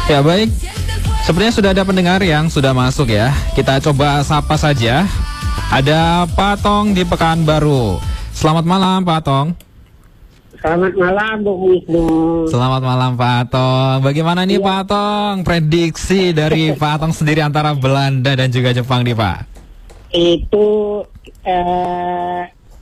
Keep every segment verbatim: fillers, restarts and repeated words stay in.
Ya baik, sepertinya sudah ada pendengar yang sudah masuk ya. Kita coba sapa saja. Ada Pak Tong di Pekanbaru. Selamat malam Pak Tong. Selamat malam Bu Wisnu. Selamat malam Pak Tong. Bagaimana nih ya. Pak Tong, prediksi dari Pak Tong sendiri antara Belanda dan juga Jepang nih Pak? Itu eh,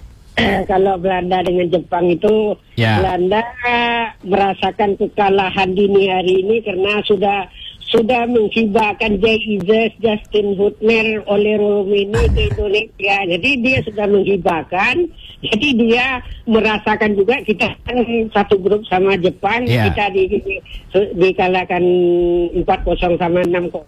kalau Belanda dengan Jepang itu ya. Belanda merasakan kekalahan dini hari ini karena sudah sudah menghibahkan Jay Ives, Justin Hutner, Ole Romini ke Indonesia. Jadi dia sudah menghibahkan. Jadi dia merasakan juga kita kan satu grup sama Jepang, yeah. kita di, di, dikalahkan empat kosong sama enam kosong.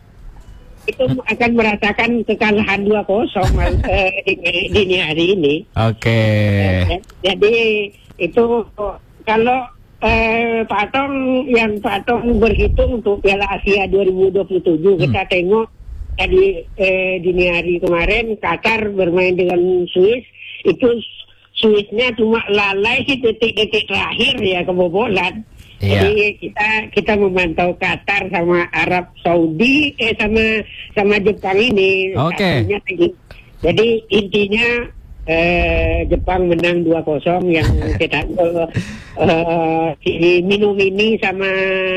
Itu akan merasakan kekalahan dua kosong di dini hari ini. Oke. Okay. Jadi itu kalau Eh, Pak Tong yang Pak Tong berhitung untuk Piala Asia dua ribu dua puluh tujuh, hmm. kita tengok tadi eh, dini hari kemarin Qatar bermain dengan Swiss, itu Swissnya cuma lalai di detik-detik terakhir ya kebobolan. Yeah. Jadi kita kita memantau Qatar sama Arab Saudi eh sama sama Jepang ini. Oke. Okay. Jadi intinya Eh, Jepang menang dua kosong yang kita uh, uh, si Minumini sama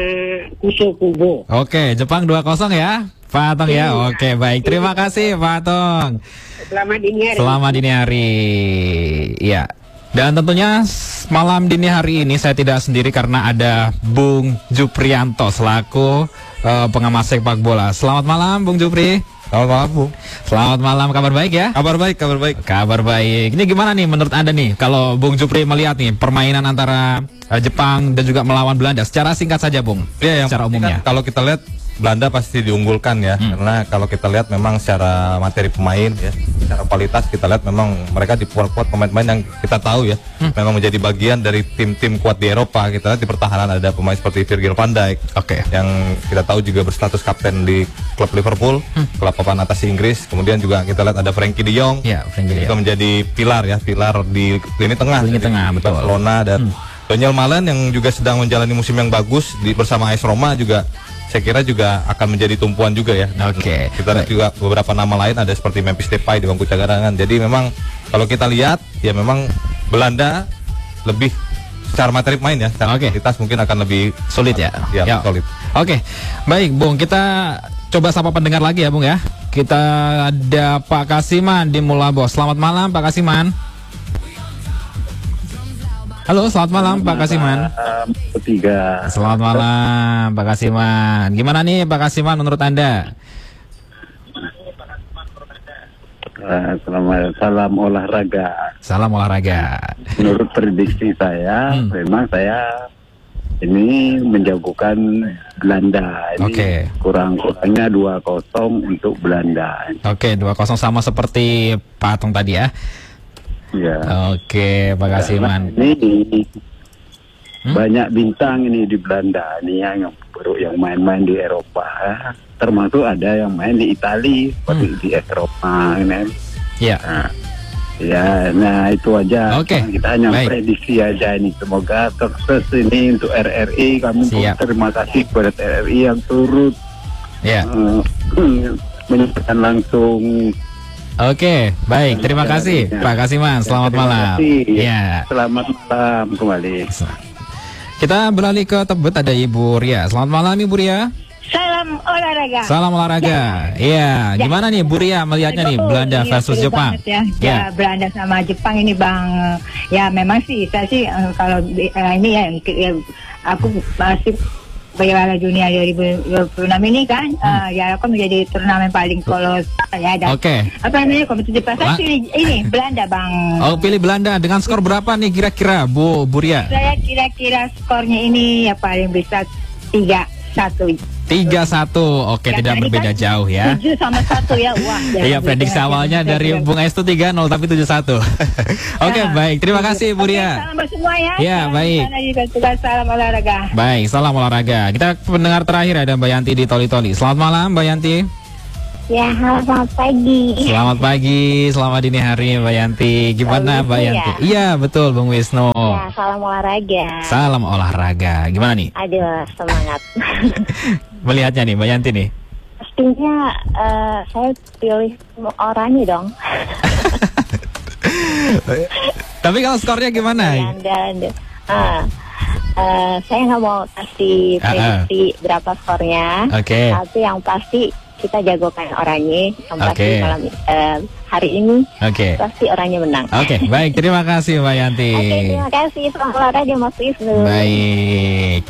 Kuso Kubo. Oke, Jepang dua kosong ya Pak Tong ya. Oke, baik. Terima kasih Pak Tong. Selamat dini hari. Selamat dini hari. Ya. Dan tentunya malam dini hari ini saya tidak sendiri karena ada Bung Juprianto selaku uh, pengamat sepak bola. Selamat malam Bung Jupri. Selamat malam Bung. Selamat malam, kabar baik ya? Kabar baik, kabar baik. Kabar baik. Ini gimana nih menurut Anda nih kalau Bung Jupri melihat nih permainan antara uh, Jepang dan juga melawan Belanda secara singkat saja Bung? Iya, yang secara umumnya. Kan, kalau kita lihat Belanda pasti diunggulkan ya, hmm. karena kalau kita lihat memang secara materi pemain ya, secara kualitas kita lihat memang mereka diperkuat pemain-pemain yang kita tahu ya, hmm. memang menjadi bagian dari tim-tim kuat di Eropa. Kita lihat di pertahanan ada pemain seperti Virgil van Dijk, okay. yang kita tahu juga berstatus kapten di klub Liverpool, hmm. klub papan atas Inggris. Kemudian juga kita lihat ada Frenkie de Jong, ya, Frenkie de Jong. Itu menjadi pilar ya, pilar di lini tengah, lini tengah di Barcelona dan hmm. Daniel Malen yang juga sedang menjalani musim yang bagus di bersama A S Roma juga. Saya kira juga akan menjadi tumpuan juga ya. Oke. Okay. Kita lihat juga beberapa nama lain ada seperti Memphis Depay di bangku cadangan. Jadi memang kalau kita lihat ya memang Belanda lebih secara materi pemain ya, secara okay. kualitas mungkin akan lebih sulit ya. Ya, ya. Solid. Oke. Okay. Baik, Bung, kita coba sapa pendengar lagi ya, Bung ya. Kita ada Pak Kasiman di Mulabos. Selamat malam Pak Kasiman. Halo, selamat malam Pak Kasiman. Ketiga. Selamat malam Pak Kasiman. Gimana nih Pak Kasiman menurut Anda? Uh, selamat salam olahraga. Salam olahraga. Menurut prediksi saya, hmm. memang saya ini menjagokan Belanda. Ini okay. kurang-kurangnya dua kosong untuk Belanda. Oke, okay, dua kosong sama seperti Pak Tong tadi ya. Ya. Oke, Pak Kasiman. Ini hmm? banyak bintang ini di Belanda nih yang baru yang main-main di Eropa. Termasuk ada yang main di Italia, seperti hmm. di Eropa ini. Ya. Nah, ya, nah itu aja. Oke. Kita hanya Baik. prediksi aja ini. Semoga sukses ini untuk R R I. Kami Siap. terima kasih kepada R R I yang turut ya. uh, menyampaikan langsung. Oke, baik. Terima kasih ya. Pak Kasiman. Selamat Terima malam. Kasih. Ya. Selamat malam kembali. Kita beralih ke Tebet, ada Ibu Ria. Selamat malam Ibu Ria. Salam olahraga. Salam olahraga. Iya. Ya. Gimana nih Bu Ria melihatnya nih Belanda versus iya, Jepang? Ya. ya, Belanda sama Jepang ini Bang. Ya memang sih saya sih uh, kalau uh, ini ya, ya aku masih Piala Dunia dua ribu dua puluh enam ini kan, hmm. uh, ya aku menjadi turnamen paling kolosal ya. Dan Oke. Okay. Apa namanya kompetisi pasar pilih ini Belanda Bang. Oh pilih Belanda dengan skor berapa nih kira-kira Bu Bu Ria? Saya kira-kira skornya ini ya paling bisa tiga satu. tiga satu, oke, ya, tidak berbeda kan jauh ya. tujuh sama satu ya, wah. Iya, prediksi awalnya dari Bung Estu tiga nol tapi tujuh satu. Oke, nah, baik, terima kasih Bu Ria. Oke, salam semua ya. Ya, baik. Salam olahraga. Baik, salam olahraga. Kita pendengar terakhir ada Mbak Yanti di Toli Toli. Selamat malam Mbak Yanti. Ya, halo, selamat pagi. Selamat pagi, selamat dini hari Mbak Yanti. Gimana Mbak Yanti? Ya? Iya betul Bung Wisnu. Ya, salam olahraga. Salam olahraga. Gimana nih? Aduh, semangat. Melihatnya nih Mbak Yanti nih. Pastinya uh, saya pilih oranye dong. Tapi kalau skornya gimana? Anda, anda. Uh, uh, saya nggak mau kasih prediksi uh -uh. berapa skornya. Oke. Okay. Tapi yang pasti kita jagokan oranye. Yang pasti okay. malam uh, hari ini okay. pasti oranye menang. Oke, okay. Baik. Terima kasih Mbak Yanti. Oke, okay, terima kasih. Selamat olahraga Mas Wisnu. Baik.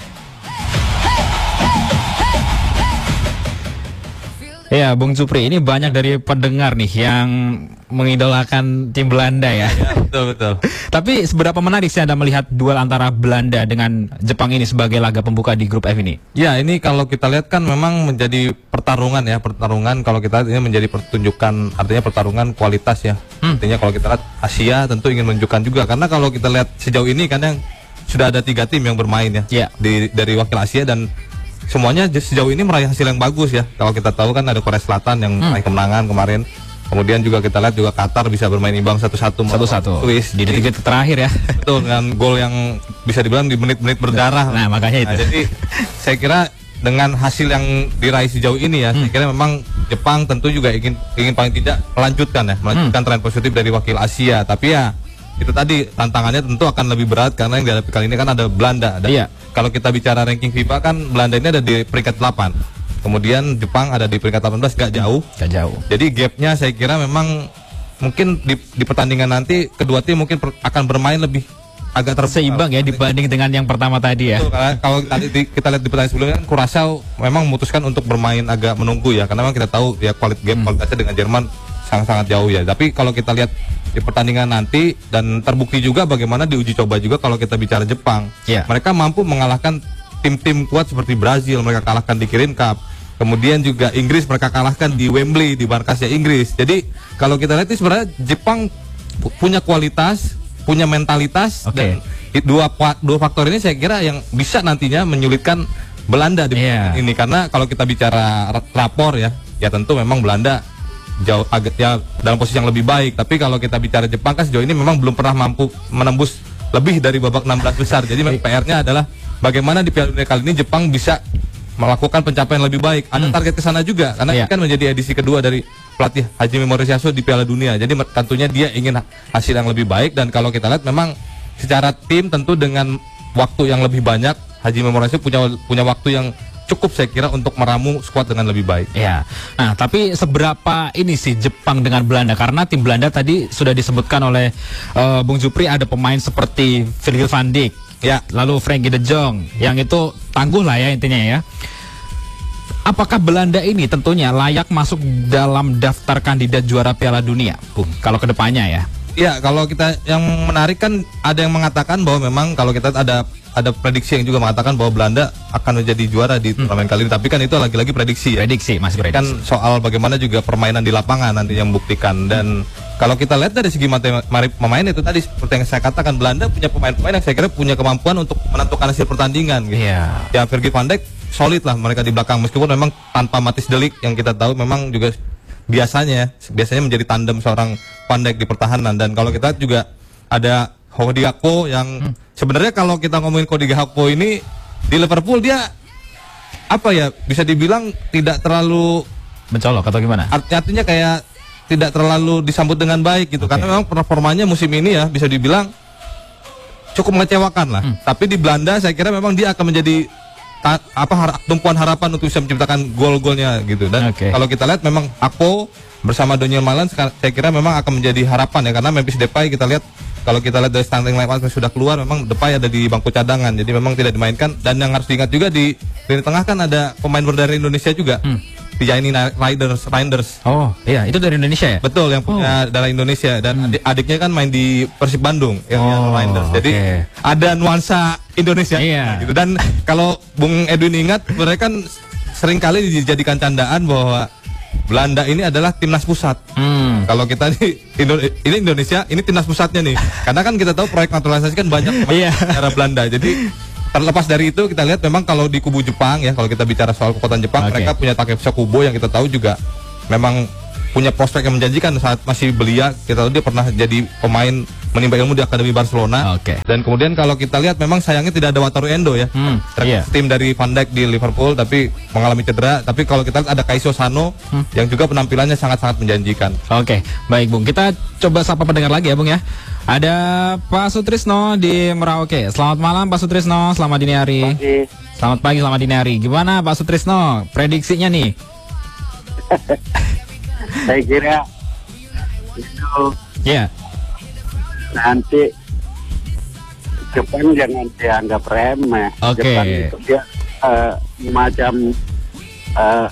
Ya, Bung Supri, ini banyak dari pendengar nih yang mengidolakan tim Belanda ya. Ya, betul betul. Tapi seberapa menarik sih Anda melihat duel antara Belanda dengan Jepang ini sebagai laga pembuka di grup F ini? Ya, ini kalau kita lihat kan memang menjadi pertarungan ya, pertarungan kalau kita ini menjadi pertunjukan, artinya pertarungan kualitas ya. Hmm. Artinya kalau kita lihat Asia tentu ingin menunjukkan juga, karena kalau kita lihat sejauh ini kan yang sudah ada tiga tim yang bermain ya, ya. Di, dari wakil Asia dan semuanya sejauh ini meraih hasil yang bagus ya. Kalau kita tahu kan ada Korea Selatan yang meraih hmm. kemenangan kemarin. Kemudian juga kita lihat juga Qatar bisa bermain imbang satu satu satu-satu Swiss di detik terakhir ya. Betul, dengan gol yang bisa dibilang di menit-menit berdarah. Nah, makanya itu. Nah, jadi saya kira dengan hasil yang diraih sejauh ini ya, hmm. saya kira memang Jepang tentu juga ingin ingin paling tidak melanjutkan ya, melanjutkan hmm. tren positif dari wakil Asia. Tapi ya itu tadi tantangannya tentu akan lebih berat karena yang dihadapi kali ini kan ada Belanda. Dan iya. Kalau kita bicara ranking FIFA kan Belanda ini ada di peringkat delapan. Kemudian Jepang ada di peringkat delapan belas, gak jauh. Gak jauh. Jadi gapnya saya kira memang mungkin di, di pertandingan nanti kedua tim mungkin per, akan bermain lebih agak terseimbang ya dibanding dengan yang pertama tadi ya. Betul, karena kalau tadi di, kita lihat di pertandingan sebelumnya kan Curaçao memang memutuskan untuk bermain agak menunggu ya, karena memang kita tahu ya kualitas game hmm. kualitasnya dengan Jerman sangat-sangat jauh ya. Tapi kalau kita lihat di pertandingan nanti dan terbukti juga bagaimana diuji coba juga kalau kita bicara Jepang, yeah. mereka mampu mengalahkan tim-tim kuat seperti Brazil, mereka kalahkan di Kirin Cup. Kemudian juga Inggris mereka kalahkan di Wembley, di markasnya Inggris. Jadi kalau kita lihat ini sebenarnya Jepang punya kualitas, punya mentalitas, okay. dan dua dua faktor ini saya kira yang bisa nantinya menyulitkan Belanda di yeah. ini, karena kalau kita bicara rapor ya, ya tentu memang Belanda jauh agak ya dalam posisi yang lebih baik. Tapi kalau kita bicara Jepang kan sejauh ini memang belum pernah mampu menembus lebih dari babak enam belas besar. Jadi P R-nya adalah bagaimana di Piala Dunia kali ini Jepang bisa melakukan pencapaian lebih baik. Ada hmm. target ke sana juga karena yeah. ini kan menjadi edisi kedua dari pelatih Hajime Morishiyasuke di Piala Dunia. Jadi tentunya dia ingin hasil yang lebih baik, dan kalau kita lihat memang secara tim tentu dengan waktu yang lebih banyak Hajime Morishiyasuke punya punya waktu yang cukup saya kira untuk meramu skuad dengan lebih baik. Ya. Nah, tapi seberapa ini sih Jepang dengan Belanda? Karena tim Belanda tadi sudah disebutkan oleh uh, Bung Supri ada pemain seperti Virgil van Dijk, ya, lalu Frenkie de Jong, yang itu tangguh lah ya intinya ya. Apakah Belanda ini tentunya layak masuk dalam daftar kandidat juara Piala Dunia, Bung? Kalau kedepannya ya? Ya, kalau kita yang menarik kan ada yang mengatakan bahwa memang kalau kita ada ada prediksi yang juga mengatakan bahwa Belanda akan menjadi juara di turnamen hmm. kali ini. Tapi kan itu lagi-lagi prediksi ya. Prediksi, masih prediksi. Kan soal bagaimana juga permainan di lapangan nanti yang membuktikan. Dan hmm. kalau kita lihat dari segi materi pemain itu tadi seperti yang saya katakan, Belanda punya pemain-pemain yang saya kira punya kemampuan untuk menentukan hasil pertandingan gitu. Yeah. Ya Virgil van Dijk solid lah mereka di belakang, meskipun memang tanpa Matthijs de Ligt yang kita tahu memang juga biasanya biasanya menjadi tandem seorang Van Dijk di pertahanan. Dan kalau kita juga ada Cody Gakpo yang hmm. sebenarnya kalau kita ngomongin Cody Gakpo ini di Liverpool dia apa ya, bisa dibilang tidak terlalu mencolok atau gimana? Art artinya kayak tidak terlalu disambut dengan baik gitu, okay. karena memang performanya musim ini ya bisa dibilang cukup mengecewakan lah. Hmm. Tapi di Belanda saya kira memang dia akan menjadi ta apa har tumpuan harapan untuk bisa menciptakan gol-golnya gitu. Dan okay. kalau kita lihat memang Gakpo bersama Daniel Malin saya kira memang akan menjadi harapan ya, karena Memphis Depay kita lihat kalau kita lihat dari starting line-up yang sudah keluar memang Depay ada di bangku cadangan, jadi memang tidak dimainkan. Dan yang harus diingat juga di lini tengah kan ada pemain berdarah Indonesia juga, hmm. Tijani Riders, Reinders. Oh iya, itu dari Indonesia ya? Betul, yang punya oh. darah Indonesia, dan hmm. adik adiknya kan main di Persib Bandung, yang oh, Reinders. Jadi okay. ada nuansa Indonesia. Iya. Gitu. Dan kalau Bung Edwin ingat, mereka kan seringkali dijadikan candaan bahwa Belanda ini adalah timnas pusat. Hmm. Kalau kita nih ini Indonesia, ini timnas pusatnya nih. Karena kan kita tahu proyek naturalisasi kan banyak yeah. negara Belanda. Jadi terlepas dari itu kita lihat memang kalau di kubu Jepang ya, kalau kita bicara soal kekuatan Jepang, okay. mereka punya Takefusa Kubo yang kita tahu juga memang punya prospek yang menjanjikan saat masih belia. Kita tahu dia pernah jadi pemain menimba ilmu di Akademi Barcelona. Okay. Dan kemudian kalau kita lihat memang sayangnya tidak ada Wataru Endo ya. Hmm, iya. Tim dari Van Dijk di Liverpool tapi mengalami cedera. Tapi kalau kita lihat ada Kaiso Sano hmm. yang juga penampilannya sangat-sangat menjanjikan. Oke, okay. Baik Bung. Kita coba sapa pendengar lagi ya Bung ya. Ada Pak Sutrisno di Merauke. Selamat malam Pak Sutrisno, selamat dini hari. Pagi. Selamat pagi, selamat dini hari. Gimana Pak Sutrisno, prediksinya nih? Saya kira itu ya yeah. nanti Jepang jangan dianggap remeh. Okay. Jepang itu dia uh, macam uh,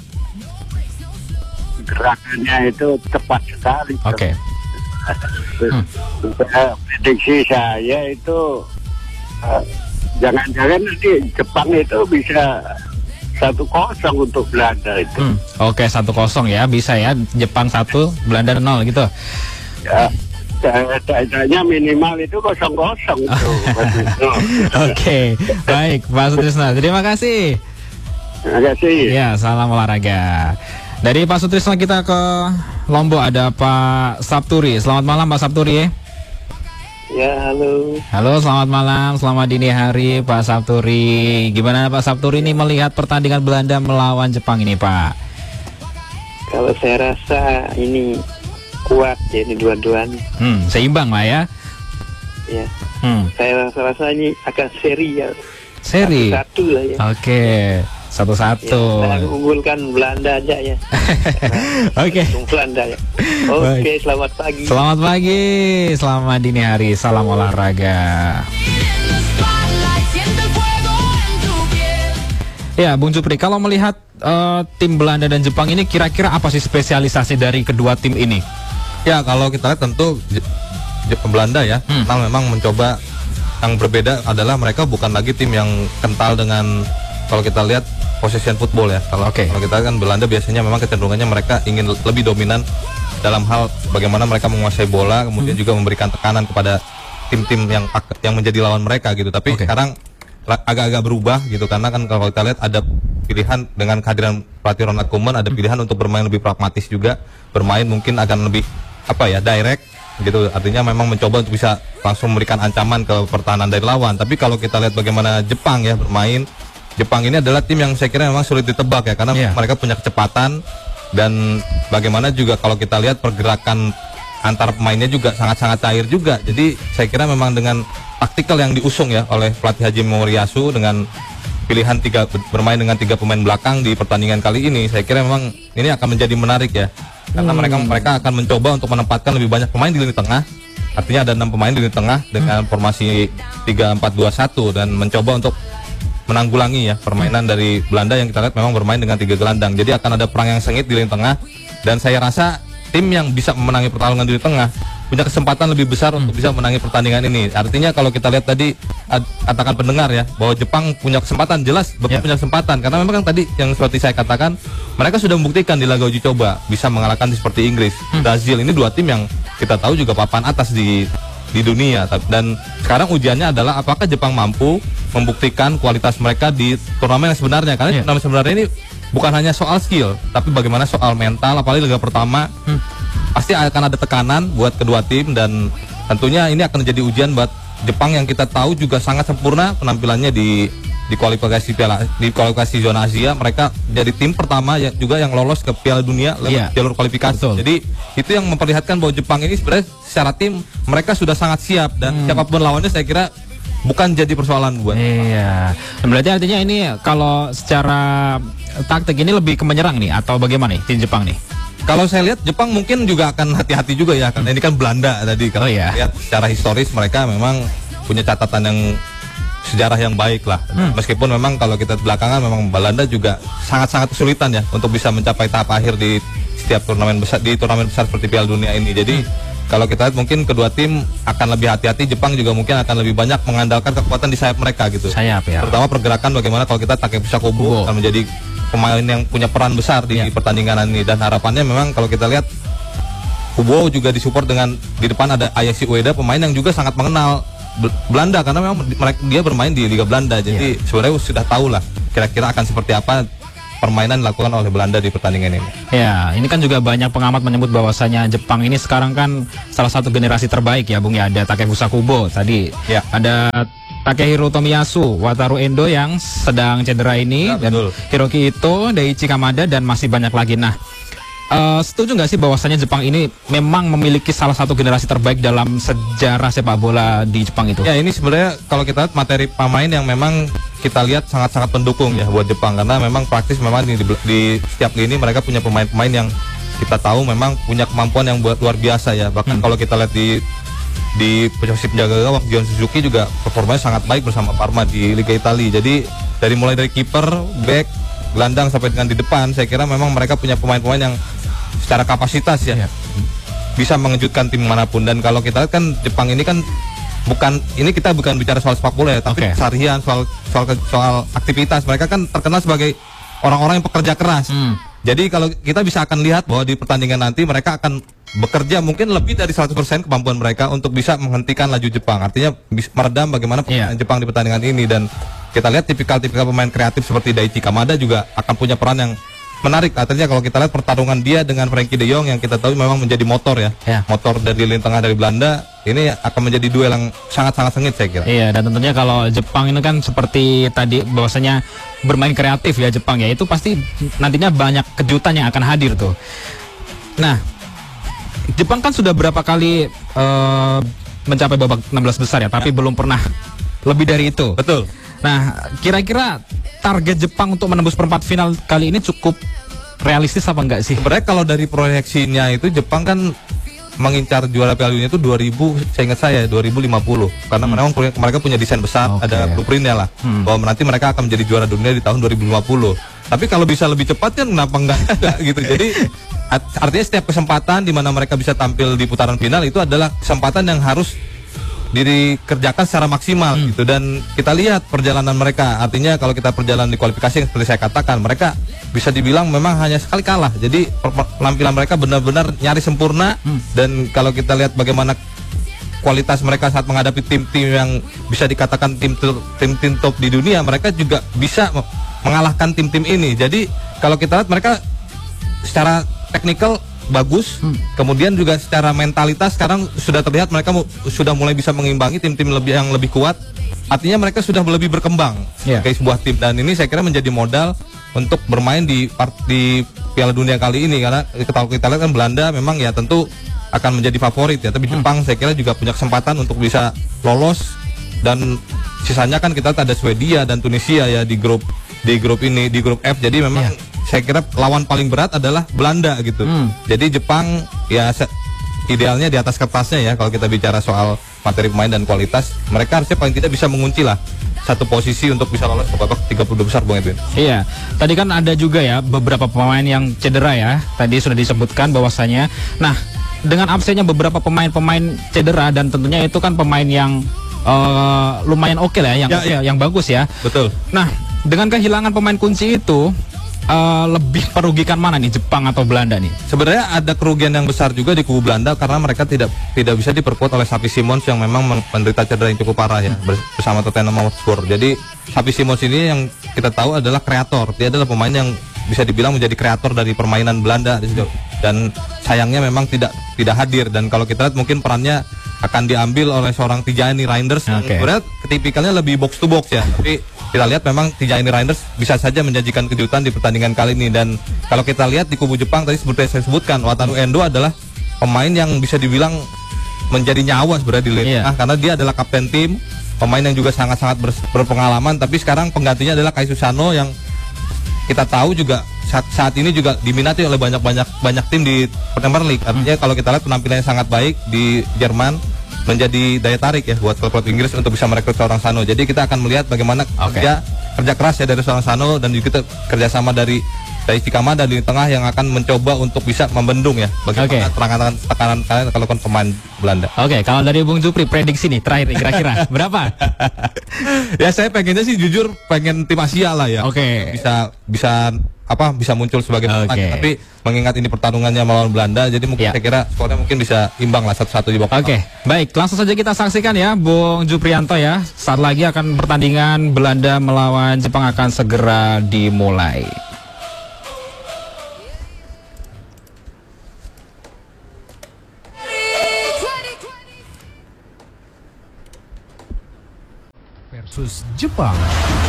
gerakannya itu cepat sekali. Oke. Okay. hmm. Prediksi saya itu uh, jangan-jangan nanti Jepang itu bisa satu kosong untuk Belanda itu. Hmm. Oke, satu kosong ya, bisa ya. Jepang satu, Belanda nol gitu. Ya, kayaknya minimal itu kosong kosong itu. Oke, baik Pak Sutrisno. Terima kasih. Terima kasih. Ya, salam olahraga. Dari Pak Sutrisno kita ke Lombok ada Pak Sapturi. Selamat malam Pak Sapturi. Ya, halo. Halo, selamat malam, selamat dini hari Pak Sapturi. Gimana Pak Sapturi ini melihat pertandingan Belanda melawan Jepang ini Pak? Kalau saya rasa ini kuat ya, ini dua-duanya. Hmm, seimbang lah ya. Ya. Hmm. Saya rasa-rasa ini akan seri ya. Seri. Satu-satu lah ya. Oke, satu-satu. Ya, saya unggulkan Belanda aja ya. Oke. Belanda ya. Oke, okay, selamat pagi. Selamat pagi, selamat dini hari, salam olahraga. Ya, Bung Jupri, kalau melihat uh, tim Belanda dan Jepang ini kira-kira apa sih spesialisasi dari kedua tim ini? Ya, kalau kita lihat tentu Jepang Belanda ya, hmm. nah memang mencoba yang berbeda adalah mereka bukan lagi tim yang kental dengan kalau kita lihat possession football ya. Kalau okay. kalau kita kan Belanda biasanya memang kecenderungannya mereka ingin lebih dominan dalam hal bagaimana mereka menguasai bola, kemudian hmm. juga memberikan tekanan kepada tim-tim yang yang menjadi lawan mereka gitu. Tapi okay. sekarang agak-agak berubah gitu karena kan kalau kita lihat ada pilihan dengan kehadiran pelatih Ronald Koeman, ada pilihan hmm. untuk bermain lebih pragmatis juga, bermain mungkin akan lebih apa ya direct gitu. Artinya memang mencoba untuk bisa langsung memberikan ancaman ke pertahanan dari lawan. Tapi kalau kita lihat bagaimana Jepang ya bermain, Jepang ini adalah tim yang saya kira memang sulit ditebak ya karena yeah. mereka punya kecepatan. Dan bagaimana juga kalau kita lihat pergerakan antar pemainnya juga sangat-sangat cair juga. Jadi saya kira memang dengan taktikal yang diusung ya oleh pelatih Hajime Moriyasu dengan pilihan tiga bermain dengan tiga pemain belakang di pertandingan kali ini, saya kira memang ini akan menjadi menarik ya. Karena hmm. mereka mereka akan mencoba untuk menempatkan lebih banyak pemain di lini tengah. Artinya ada enam pemain di lini tengah dengan hmm. formasi tiga empat dua satu dan mencoba untuk menanggulangi ya permainan dari Belanda yang kita lihat memang bermain dengan tiga gelandang. Jadi akan ada perang yang sengit di lini tengah dan saya rasa tim yang bisa memenangi pertarungan di lini tengah punya kesempatan lebih besar hmm. untuk bisa menangi pertandingan ini. Artinya kalau kita lihat tadi katakan pendengar ya bahwa Jepang punya kesempatan, jelas Jepang yeah. punya kesempatan karena memang kan tadi yang seperti saya katakan mereka sudah membuktikan di laga uji coba bisa mengalahkan seperti Inggris, hmm. Brazil. Ini dua tim yang kita tahu juga papan atas di di dunia dan sekarang ujiannya adalah apakah Jepang mampu membuktikan kualitas mereka di turnamen yang sebenarnya karena yeah. turnamen sebenarnya ini bukan hanya soal skill tapi bagaimana soal mental, apalagi laga pertama hmm. pasti akan ada tekanan buat kedua tim dan tentunya ini akan menjadi ujian buat Jepang yang kita tahu juga sangat sempurna penampilannya di di kualifikasi piala di kualifikasi zona Asia. Mereka jadi tim pertama ya, juga yang lolos ke Piala Dunia lewat yeah. jalur kualifikasi. Betul. Jadi itu yang memperlihatkan bahwa Jepang ini sebenarnya secara tim mereka sudah sangat siap dan hmm. siapapun lawannya saya kira bukan jadi persoalan buat. Iya. Berarti artinya ini kalau secara taktik ini lebih ke menyerang nih atau bagaimana nih tim Jepang nih? Kalau saya lihat Jepang mungkin juga akan hati-hati juga ya karena hmm. ini kan Belanda tadi. Kalau oh, iya. lihat secara historis mereka memang punya catatan yang sejarah yang baik lah. Hmm. Meskipun memang kalau kita belakangan memang Belanda juga sangat-sangat kesulitan ya untuk bisa mencapai tahap akhir di setiap turnamen besar di turnamen besar seperti Piala Dunia ini. Jadi hmm. kalau kita lihat mungkin kedua tim akan lebih hati-hati. Jepang juga mungkin akan lebih banyak mengandalkan kekuatan di sayap mereka gitu. Sayap ya. Terutama pergerakan bagaimana kalau kita Takefusa Kobo akan menjadi pemain yang punya peran besar di yeah. pertandingan ini dan harapannya memang kalau kita lihat Kubo juga disupport dengan di depan ada Ayashi Ueda pemain yang juga sangat mengenal Belanda karena memang mereka dia bermain di Liga Belanda jadi yeah. sebenarnya sudah tahu lah kira-kira akan seperti apa permainan dilakukan oleh Belanda di pertandingan ini. Ya, ini kan juga banyak pengamat menyebut bahwasanya Jepang ini sekarang kan salah satu generasi terbaik ya, Bung ya. Ada Takefusa Kubo tadi, ya. Ada Takehiro Tomiyasu, Wataru Endo yang sedang cedera ini, ya, dan betul. Hiroki Ito, Daichi Kamada, dan masih banyak lagi. Nah, uh, setuju nggak sih bahwasanya Jepang ini memang memiliki salah satu generasi terbaik dalam sejarah sepak bola di Jepang itu? Ya, ini sebenarnya kalau kita lihat materi pemain yang memang kita lihat sangat-sangat pendukung ya buat Jepang, karena memang praktis memang di, di setiap lini mereka punya pemain-pemain yang kita tahu memang punya kemampuan yang buat luar biasa ya. Bahkan hmm. kalau kita lihat di di posisi penjaga gawang Gion Suzuki juga performanya sangat baik bersama Parma di Liga Italia. Jadi dari mulai dari kiper, back, gelandang sampai dengan di depan, saya kira memang mereka punya pemain-pemain yang secara kapasitas ya, ya bisa mengejutkan tim manapun. Dan kalau kita lihat kan Jepang ini kan bukan, ini kita bukan bicara soal sepak bola ya, tapi okay. keseharian, soal soal soal aktivitas. Mereka kan terkenal sebagai orang-orang yang pekerja keras. Hmm. Jadi kalau kita bisa akan lihat bahwa di pertandingan nanti mereka akan bekerja mungkin lebih dari seratus persen kemampuan mereka untuk bisa menghentikan laju Jepang. Artinya bisa meredam bagaimana permainan yeah. Jepang di pertandingan ini. Dan kita lihat tipikal-tipikal pemain kreatif seperti Daichi Kamada juga akan punya peran yang menarik. Artinya kalau kita lihat pertarungan dia dengan Frankie de Jong yang kita tahu memang menjadi motor ya, yeah. motor dari lini tengah dari Belanda, ini akan menjadi duel yang sangat-sangat sengit saya kira. Iya, dan tentunya kalau Jepang ini kan seperti tadi bahwasanya bermain kreatif ya Jepang ya, itu pasti nantinya banyak kejutan yang akan hadir tuh. Nah, Jepang kan sudah berapa kali uh, mencapai babak enam belas besar ya, tapi ya. belum pernah lebih dari itu. Betul. Nah, kira-kira target Jepang untuk menembus perempat final kali ini cukup realistis apa enggak sih? Sebenarnya kalau dari proyeksinya itu Jepang kan mengincar juara Piala Dunia itu dua ribu, saya ingat saya dua ribu lima puluh, karena hmm. memang mereka punya desain besar, okay. ada blueprintnya lah, hmm. bahwa nanti mereka akan menjadi juara dunia di tahun dua ribu lima puluh. Tapi kalau bisa lebih cepat kan kenapa enggak, enggak gitu. Jadi artinya setiap kesempatan di mana mereka bisa tampil di putaran final itu adalah kesempatan yang harus dikerjakan secara maksimal hmm. gitu. Dan kita lihat perjalanan mereka, artinya kalau kita perjalanan di kualifikasi yang seperti saya katakan, mereka bisa dibilang memang hanya sekali kalah. Jadi penampilan mereka benar-benar nyaris sempurna. hmm. Dan kalau kita lihat bagaimana kualitas mereka saat menghadapi tim-tim yang bisa dikatakan tim-tim top di dunia, mereka juga bisa mengalahkan tim-tim ini. Jadi kalau kita lihat mereka secara teknikal bagus, hmm. kemudian juga secara mentalitas sekarang sudah terlihat mereka sudah mulai bisa mengimbangi tim-tim lebih yang lebih kuat. Artinya mereka sudah lebih berkembang yeah. sebagai sebuah tim, dan ini saya kira menjadi modal untuk bermain di part, di Piala Dunia kali ini, karena kalau kita lihat kan Belanda memang ya tentu akan menjadi favorit ya, tapi hmm. Jepang saya kira juga punya kesempatan untuk bisa lolos, dan sisanya kan kita ada Swedia dan Tunisia ya di grup di grup ini, di grup F. Jadi memang yeah. saya kira lawan paling berat adalah Belanda gitu. Hmm. Jadi Jepang ya idealnya di atas kertasnya ya, kalau kita bicara soal materi pemain dan kualitas, mereka harusnya paling tidak bisa mengunci lah satu posisi untuk bisa lolos ke babak tiga puluh dua besar, Bung Edwin. Iya, tadi kan ada juga ya beberapa pemain yang cedera ya, tadi sudah disebutkan bahwasanya. Nah, dengan absennya beberapa pemain-pemain cedera, dan tentunya itu kan pemain yang uh, lumayan oke okay lah, yang ya, okay, ya. yang bagus ya. Betul. Nah, dengan kehilangan pemain kunci itu, uh, lebih merugikan mana nih, Jepang atau Belanda nih? Sebenarnya ada kerugian yang besar juga di kubu Belanda, karena mereka tidak tidak bisa diperkuat oleh Xavi Simons yang memang menderita cedera yang cukup parah ya, bersama Tottenham Hotspur. Jadi Xavi Simons ini yang kita tahu adalah kreator, dia adalah pemain yang bisa dibilang menjadi kreator dari permainan Belanda, dan sayangnya memang tidak tidak hadir. Dan kalau kita lihat mungkin perannya akan diambil oleh seorang Tijani Reinders, okay. Sebenarnya tipikalnya lebih box to box ya, tapi kita lihat memang Tijani Reinders bisa saja menjanjikan kejutan di pertandingan kali ini. Dan kalau kita lihat di kubu Jepang tadi seperti saya sebutkan, Wataru Endo adalah pemain yang bisa dibilang menjadi nyawa sebenarnya di lini tengah, karena dia adalah kapten tim, pemain yang juga sangat-sangat berpengalaman. Tapi sekarang penggantinya adalah Kai Susano yang kita tahu juga saat, saat ini juga diminati oleh banyak-banyak banyak tim di Premier League. Artinya hmm. kalau kita lihat penampilannya sangat baik di Jerman, menjadi daya tarik ya buat klub-klub Inggris untuk bisa merekrut seorang Sano. Jadi kita akan melihat bagaimana okay. kerja kerja keras ya dari seorang Sano, dan juga kerjasama dari Daichi Kamada di tengah yang akan mencoba untuk bisa membendung ya bagaimana okay. tekanan tekanan kalian kalau kan pemain Belanda. Oke, okay, kalau dari Bung Jupri prediksi nih terakhir kira-kira berapa? Ya saya pengennya sih jujur pengen tim Asia lah ya. Oke. Okay. Bisa bisa apa bisa muncul sebagai pemenang, okay. tapi mengingat ini pertarungannya melawan Belanda, jadi mungkin yeah. saya kira skornya mungkin bisa imbang lah satu-satu di babak. Oke, okay. baik, langsung saja kita saksikan ya Bung Juprianto ya. Saat lagi akan pertandingan Belanda melawan Jepang akan segera dimulai. versus Jepang.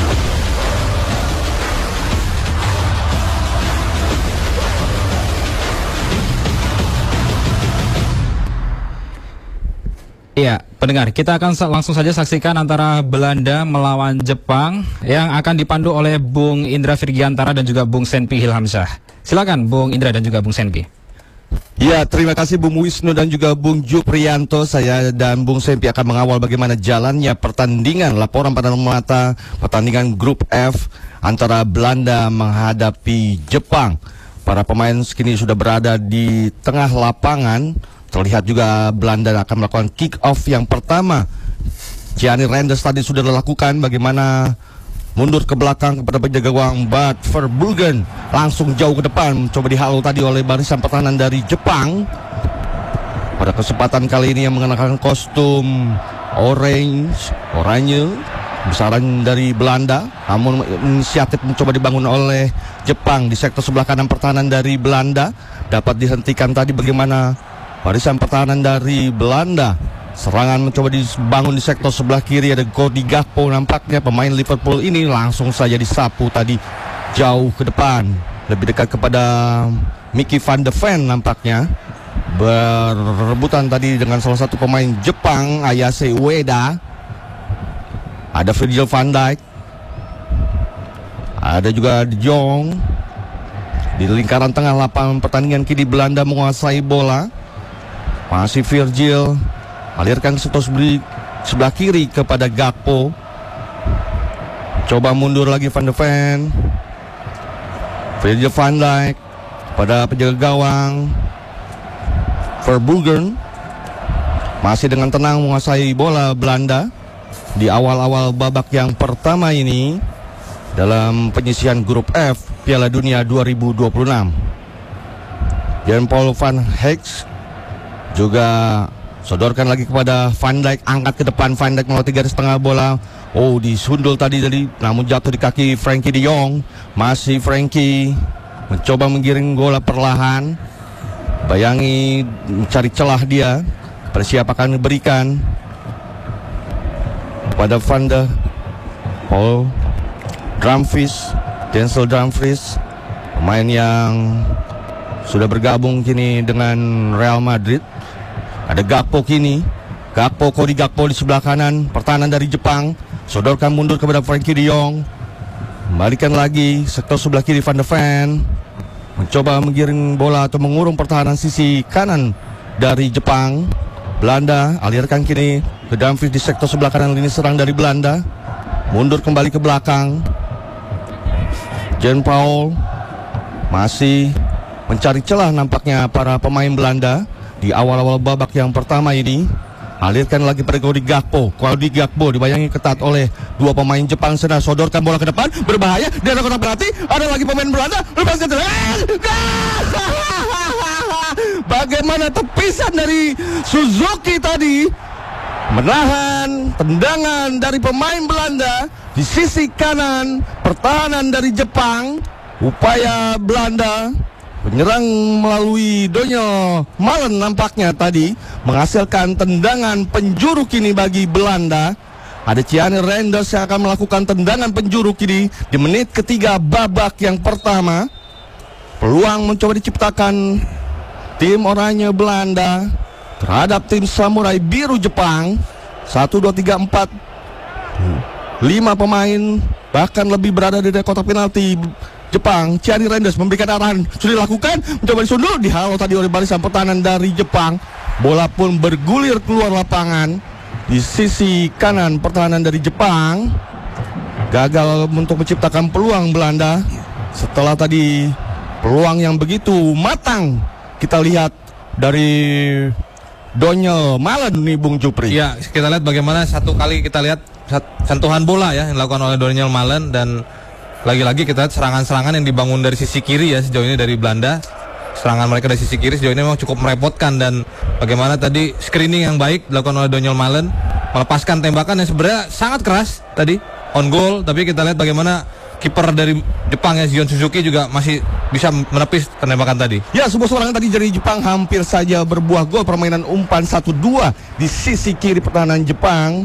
Iya, pendengar, kita akan langsung saja saksikan antara Belanda melawan Jepang yang akan dipandu oleh Bung Indra Virgiantara dan juga Bung Senpi Hilhamsyah. Silakan Bung Indra dan juga Bung Senpi. Ya, terima kasih Bung Wisnu dan juga Bung Juprianto. Saya dan Bung Senpi akan mengawal bagaimana jalannya pertandingan, laporan pada mata pertandingan grup F antara Belanda menghadapi Jepang. Para pemain kini sudah berada di tengah lapangan. Terlihat juga Belanda akan melakukan kick off yang pertama. Gianni Reinders tadi sudah dilakukan, bagaimana mundur ke belakang kepada penjaga gawang Bart Verbruggen, langsung jauh ke depan, coba dihalau tadi oleh barisan pertahanan dari Jepang. Pada kesempatan kali ini yang mengenakan kostum orange, oranye, besaran dari Belanda, namun inisiatif mencoba dibangun oleh Jepang di sektor sebelah kanan pertahanan dari Belanda. Dapat dihentikan tadi bagaimana barisan pertahanan dari Belanda. Serangan mencoba dibangun di sektor sebelah kiri, ada Cody Gakpo, nampaknya pemain Liverpool ini langsung saja disapu tadi jauh ke depan, lebih dekat kepada Mickey van de Ven nampaknya. Berebutan tadi dengan salah satu pemain Jepang, Ayase Ueda. Ada Virgil van Dijk, ada juga De Jong. Di lingkaran tengah lapangan pertandingan kini Belanda menguasai bola. Masih Virgil, alirkan ke sebelah, sebelah kiri kepada Gakpo. Coba mundur lagi Van de Ven. Virgil van Dijk pada penjaga gawang Verbruggen. Masih dengan tenang menguasai bola Belanda di awal-awal babak yang pertama ini dalam penyisihan grup F Piala Dunia dua ribu dua puluh enam. Jan-Paul van Heeks juga sodorkan lagi kepada Van Dijk, angkat ke depan Van Dijk melewati garis tengah bola. Oh, disundul tadi dari, namun jatuh di kaki Frenkie de Jong. Masih Frenkie mencoba menggiring bola perlahan. Bayangi mencari celah dia. Bersiap akan diberikan kepada Van de Paul Dumfries, Denzel Dumfries, pemain yang sudah bergabung kini dengan Real Madrid. Ada Gakpo kini, Gakpo, Cody Gakpo di sebelah kanan pertahanan dari Jepang. Sodorkan mundur kepada Frenkie de Jong. Kembalikan lagi sektor sebelah kiri Van de Ven. Mencoba menggiring bola atau mengurung pertahanan sisi kanan dari Jepang. Belanda alirkan kini ke Dumfries di sektor sebelah kanan lini serang dari Belanda. Mundur kembali ke belakang. Jan-Paul masih mencari celah nampaknya para pemain Belanda di awal-awal babak yang pertama ini. Alirkan lagi pada Cody Gakpo. Cody Gakpo dibayangi ketat oleh dua pemain Jepang. Sedang sodorkan bola ke depan, berbahaya. Dia ada kotak penalti. Ada lagi pemain Belanda. Lepaskan bagaimana tepisan dari Suzuki tadi menahan tendangan dari pemain Belanda di sisi kanan pertahanan dari Jepang. Upaya Belanda penyerang melalui Daniel Malen nampaknya tadi menghasilkan tendangan penjuru kini bagi Belanda. Ada Gianni Reinders yang akan melakukan tendangan penjuru kini di menit ketiga babak yang pertama. Peluang mencoba diciptakan tim oranye Belanda terhadap tim samurai biru Jepang. Satu, dua, tiga, empat, lima pemain bahkan lebih berada di kotak penalti Jepang. Gianni Reinders memberikan arahan, sudah dilakukan, mencoba disundul, dihalau tadi oleh barisan pertahanan dari Jepang. Bola pun bergulir keluar lapangan di sisi kanan pertahanan dari Jepang. Gagal untuk menciptakan peluang Belanda setelah tadi peluang yang begitu matang kita lihat dari Daniel Malen nih Bung Jupri. Ya, kita lihat bagaimana satu kali kita lihat sentuhan bola ya yang dilakukan oleh Daniel Malen, dan lagi-lagi kita lihat serangan-serangan yang dibangun dari sisi kiri ya sejauh ini dari Belanda. Serangan mereka dari sisi kiri sejauh ini memang cukup merepotkan, dan bagaimana tadi screening yang baik dilakukan oleh Daniel Malen melepaskan tembakan yang sebenarnya sangat keras tadi on goal, tapi kita lihat bagaimana kiper dari Jepang ya Zion Suzuki juga masih bisa menepis tembakan tadi. Ya, sebuah serangan tadi dari Jepang hampir saja berbuah gol. Permainan umpan satu dua di sisi kiri pertahanan Jepang.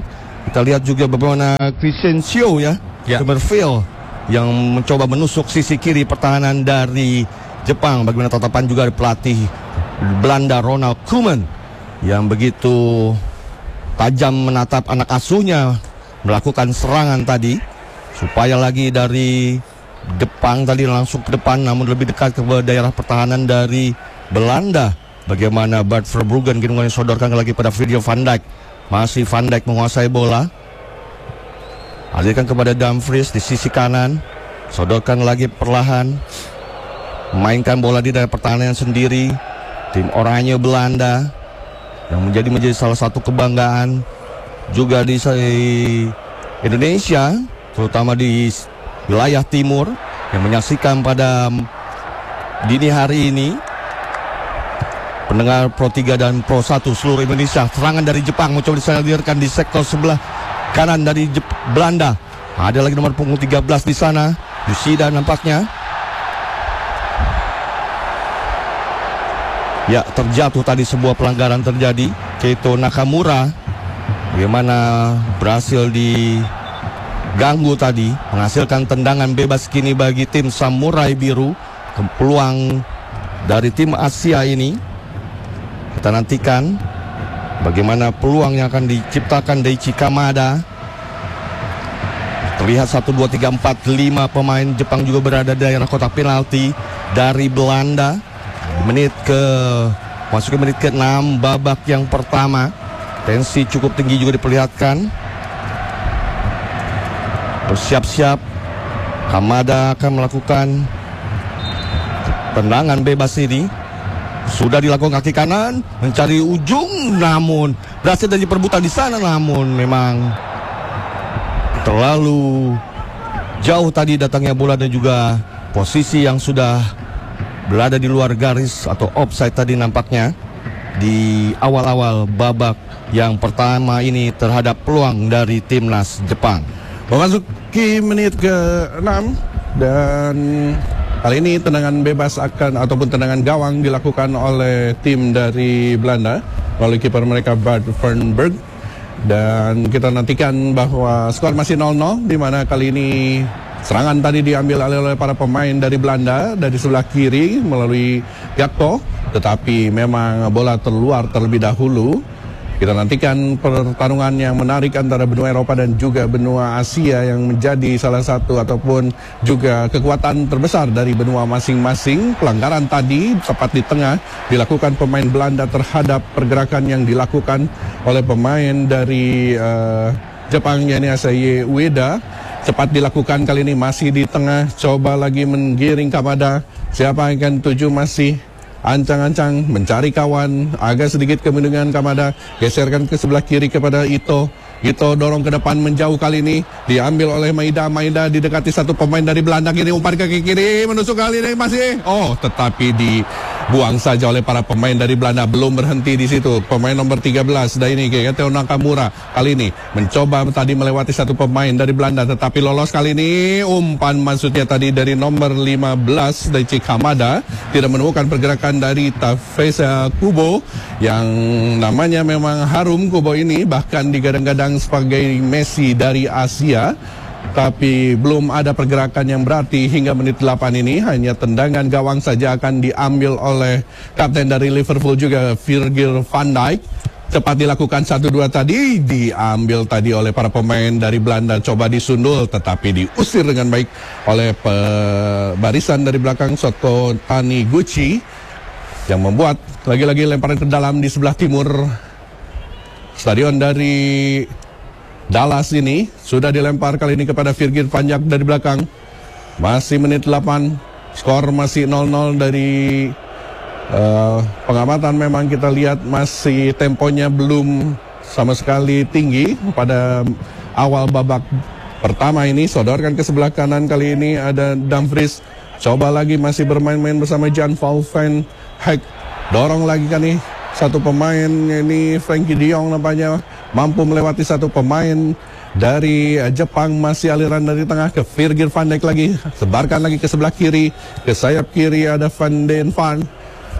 Kita lihat juga bagaimana Crescencio ya, Ya. Summerfield yang mencoba menusuk sisi kiri pertahanan dari Jepang. Bagaimana tatapan juga dari pelatih Belanda Ronald Koeman yang begitu tajam menatap anak asuhnya melakukan serangan tadi, supaya lagi dari Jepang tadi langsung ke depan, namun lebih dekat ke daerah pertahanan dari Belanda. Bagaimana Bart Verbruggen kini disodorkan lagi pada Virgil van Dijk. Masih Van Dijk menguasai bola, alihkan kepada Dumfries di sisi kanan, sodorkan lagi perlahan, mainkan bola di daerah pertahanan sendiri. Tim oranye Belanda yang menjadi menjadi salah satu kebanggaan juga di Indonesia, terutama di wilayah timur, yang menyaksikan pada dini hari ini. Pendengar Pro tiga dan Pro satu seluruh Indonesia, serangan dari Jepang mencoba disalurkan di sektor sebelah kanan dari Jep- Belanda. Ada lagi nomor punggung tiga belas di sana, Yoshida nampaknya. Ya, terjatuh tadi, sebuah pelanggaran terjadi. Keito Nakamura bagaimana berhasil diganggu tadi, menghasilkan tendangan bebas kini bagi tim Samurai Biru. Peluang dari tim Asia ini kita nantikan bagaimana peluang yang akan diciptakan Daichi Kamada. Terlihat satu, dua, tiga, empat, lima pemain Jepang juga berada di daerah kotak penalti dari Belanda. Menit ke masuk ke menit ke enam babak yang pertama. Tensi cukup tinggi juga diperlihatkan. Bersiap-siap, Kamada akan melakukan tendangan bebas ini. Sudah dilakukan kaki kanan, mencari ujung, namun berhasil dari perebutan di sana, namun memang terlalu jauh tadi datangnya bola dan juga posisi yang sudah berada di luar garis atau offside tadi nampaknya di awal-awal babak yang pertama ini terhadap peluang dari timnas Jepang. Memasuki menit ke enam dan kali ini tendangan bebas akan ataupun tendangan gawang dilakukan oleh tim dari Belanda oleh kiper mereka Bart Verbruggen, dan kita nantikan bahwa skor masih nol nol, di mana kali ini serangan tadi diambil oleh para pemain dari Belanda dari sebelah kiri melalui Gakpo, tetapi memang bola terluar terlebih dahulu. Kita nantikan pertarungan yang menarik antara benua Eropa dan juga benua Asia yang menjadi salah satu ataupun juga kekuatan terbesar dari benua masing-masing. Pelanggaran tadi tepat di tengah dilakukan pemain Belanda terhadap pergerakan yang dilakukan oleh pemain dari uh, Jepang, yakni Asahi Ueda. Cepat dilakukan kali ini, masih di tengah, coba lagi menggiring Kamada. Siapa yang akan tuju, masih ancang-ancang mencari kawan, agak sedikit kebingungan Kamada, geserkan ke sebelah kiri kepada Ito. Ito dorong ke depan menjauh, kali ini diambil oleh Maeda. Maeda didekati satu pemain dari Belanda, kini umpan ke kiri, menusuk kali ini masih. Oh, tetapi dibuang saja oleh para pemain dari Belanda. Belum berhenti di situ. Pemain nomor tiga belas dari ini Keito Nakamura kali ini mencoba tadi melewati satu pemain dari Belanda, tetapi lolos kali ini. Umpan maksudnya tadi dari nomor lima belas Daichi Kamada, tidak menemukan pergerakan dari Tafesa Kubo yang namanya memang harum. Kubo ini bahkan digadang-gadang sebagai Messi dari Asia, tapi belum ada pergerakan yang berarti hingga menit delapan ini. Hanya tendangan gawang saja akan diambil oleh kapten dari Liverpool juga, Virgil van Dijk. Cepat dilakukan satu dua tadi, diambil tadi oleh para pemain dari Belanda, coba disundul tetapi diusir dengan baik oleh barisan dari belakang Sotto Taniguchi, yang membuat lagi-lagi lemparan ke dalam di sebelah timur stadion dari Dallas ini. Sudah dilempar kali ini kepada Virgil van Dijk dari belakang. Masih menit delapan, skor masih nol nol. Dari uh, pengamatan memang kita lihat masih temponya belum sama sekali tinggi pada awal babak pertama ini. Sodorkan ke sebelah kanan, kali ini ada Dumfries, coba lagi masih bermain-main bersama Jan Paul van Hek. Dorong lagi kan nih satu pemain, ini Frankie De Jong nampaknya mampu melewati satu pemain dari Jepang. Masih aliran dari tengah ke Virgil van Dijk lagi, sebarkan lagi ke sebelah kiri, ke sayap kiri ada Van Den Van.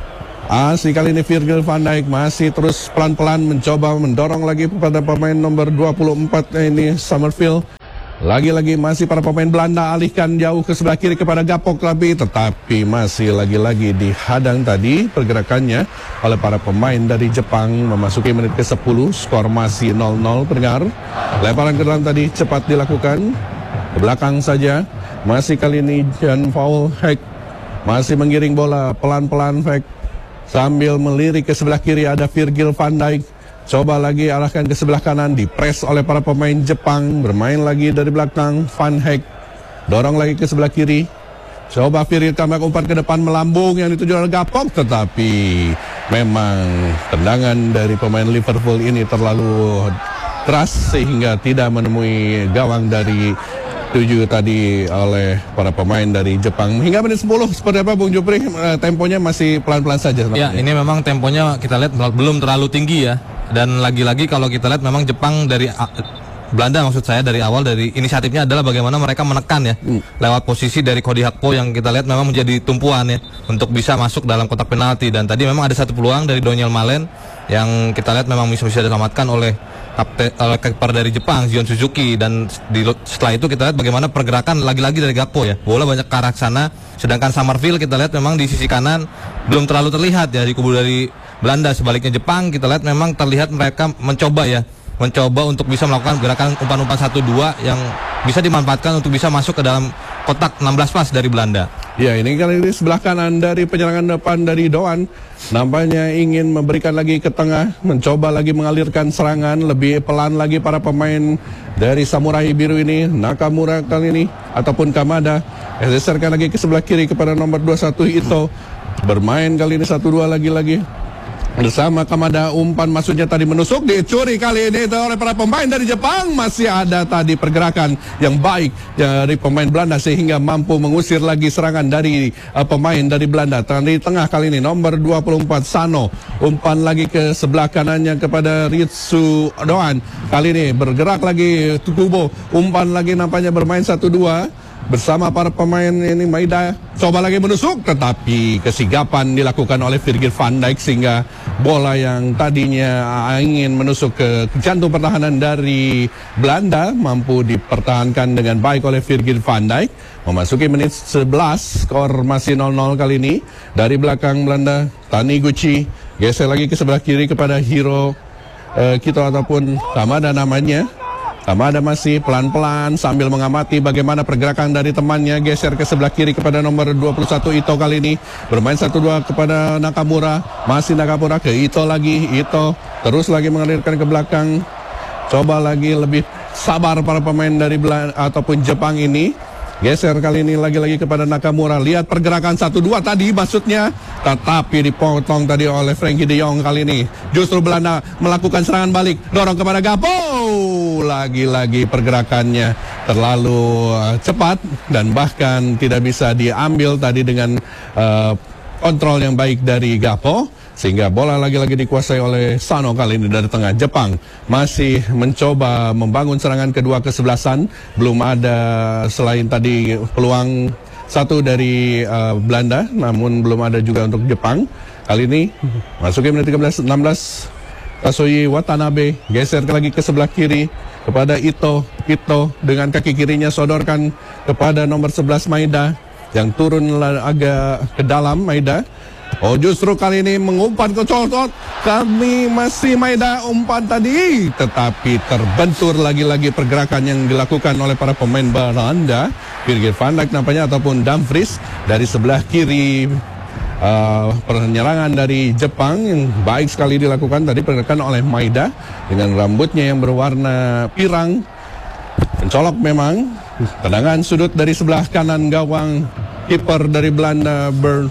Asik kali ini Virgil van Dijk masih terus pelan-pelan mencoba mendorong lagi kepada pemain nomor dua puluh empat ini Summerfield. Lagi-lagi masih para pemain Belanda alihkan jauh ke sebelah kiri kepada Gapok Labi, tetapi masih lagi-lagi dihadang tadi pergerakannya oleh para pemain dari Jepang. Memasuki menit ke sepuluh, skor masih nol nol pendengar. Lemparan ke dalam tadi cepat dilakukan ke belakang saja. Masih kali ini Jan Paul Heck masih menggiring bola pelan-pelan Heck sambil melirik ke sebelah kiri ada Virgil van Dijk. Coba lagi arahkan ke sebelah kanan, dipres oleh para pemain Jepang. Bermain lagi dari belakang Van Heck, dorong lagi ke sebelah kiri. Coba Virgil comeback umpan ke depan melambung yang dituju oleh Gapok, tetapi memang tendangan dari pemain Liverpool ini terlalu keras sehingga tidak menemui gawang dari tujuh tadi oleh para pemain dari Jepang. Hingga menit sepuluh seperti apa Bung Jupri? Temponya masih pelan-pelan saja. Ya, ini memang temponya kita lihat belum terlalu tinggi ya. Dan lagi-lagi kalau kita lihat memang Jepang dari uh, Belanda maksud saya dari awal dari inisiatifnya adalah bagaimana mereka menekan ya hmm. lewat posisi dari Cody Gakpo yang kita lihat memang menjadi tumpuan ya untuk bisa masuk dalam kotak penalti. Dan tadi memang ada satu peluang dari Daniel Malen yang kita lihat memang bisa bisa diselamatkan oleh kapten oleh kiper dari Jepang Zion Suzuki. Dan di, setelah itu kita lihat bagaimana pergerakan lagi-lagi dari Gakpo ya, bola banyak ke arah sana. Sedangkan Summerfield kita lihat memang di sisi kanan belum terlalu terlihat ya di kubu dari Belanda. Sebaliknya Jepang kita lihat memang terlihat mereka mencoba ya mencoba untuk bisa melakukan gerakan umpan-umpan satu dua yang bisa dimanfaatkan untuk bisa masuk ke dalam kotak enam belas pas dari Belanda. Ya, ini kali ini sebelah kanan dari penyerangan depan dari Doan nampaknya ingin memberikan lagi ke tengah, mencoba lagi mengalirkan serangan lebih pelan lagi para pemain dari Samurai Biru ini. Nakamura kali ini ataupun Kamada geserkan lagi ke sebelah kiri kepada nomor dua puluh satu Ito. Bermain kali ini satu dua lagi-lagi bersama Kamada. Umpan maksudnya tadi menusuk, dicuri kali ini oleh para pemain dari Jepang. Masih ada tadi pergerakan yang baik dari pemain Belanda sehingga mampu mengusir lagi serangan dari uh, pemain dari Belanda. Di tengah kali ini nomor dua puluh empat Sano, umpan lagi ke sebelah kanannya kepada Ritsu Doan. Kali ini bergerak lagi Kubo, umpan lagi nampaknya bermain satu dua bersama para pemain ini. Maida coba lagi menusuk, tetapi kesigapan dilakukan oleh Virgil van Dijk sehingga bola yang tadinya ingin menusuk ke jantung pertahanan dari Belanda mampu dipertahankan dengan baik oleh Virgil van Dijk. Memasuki menit sebelas, skor masih nol nol kali ini. Dari belakang Belanda, Taniguchi geser lagi ke sebelah kiri kepada Hiro uh, Kito ataupun Kamada namanya. Kamada masih pelan-pelan sambil mengamati bagaimana pergerakan dari temannya. Geser ke sebelah kiri kepada nomor dua puluh satu Ito kali ini. Bermain satu dua kepada Nakamura. Masih Nakamura ke Ito lagi. Ito terus lagi mengalirkan ke belakang. Coba lagi lebih sabar para pemain dari Belanda ataupun Jepang ini. Geser kali ini lagi-lagi kepada Nakamura. Lihat pergerakan satu dua tadi maksudnya, tetapi dipotong tadi oleh Frankie de Jong kali ini. Justru Belanda melakukan serangan balik, dorong kepada Gakpo. Lagi-lagi pergerakannya terlalu uh, cepat dan bahkan tidak bisa diambil tadi dengan uh, kontrol yang baik dari Gakpo. Sehingga bola lagi-lagi dikuasai oleh Sano kali ini dari tengah. Jepang masih mencoba membangun serangan kedua kesebelasan. Belum ada selain tadi peluang satu dari uh, Belanda, namun belum ada juga untuk Jepang. Kali ini masuki menit tiga belas enam belas. Tasoyi Watanabe geser lagi ke sebelah kiri kepada Ito. Ito dengan kaki kirinya sodorkan kepada nomor sebelas Maida yang turun agak ke dalam. Maida oh justru kali ini mengumpan ke cotot. Kami masih Maida umpan tadi, tetapi terbentur lagi-lagi pergerakan yang dilakukan oleh para pemain Belanda. Virgil van Dijk nampaknya ataupun Dumfries dari sebelah kiri. Uh, penyerangan dari Jepang yang baik sekali dilakukan tadi pergerakan oleh Maida dengan rambutnya yang berwarna pirang. Mencolok memang. Tendangan sudut dari sebelah kanan gawang kiper dari Belanda Bern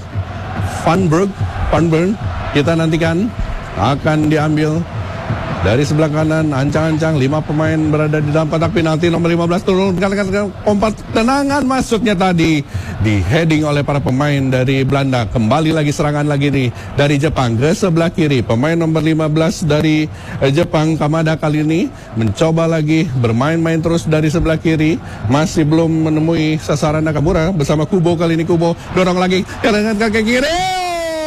Van Berg, Van Bern. Kita nantikan akan diambil dari sebelah kanan. Ancang-ancang lima pemain berada di dalam kotak penalti. Nomor lima belas turun kompat tendangan masuknya tadi di heading oleh para pemain dari Belanda. Kembali lagi serangan lagi nih dari Jepang ke sebelah kiri. Pemain nomor lima belas dari Jepang Kamada kali ini mencoba lagi bermain-main terus dari sebelah kiri. Masih belum menemui sasaran Nakamura bersama Kubo kali ini. Kubo dorong lagi dengan kaki kiri.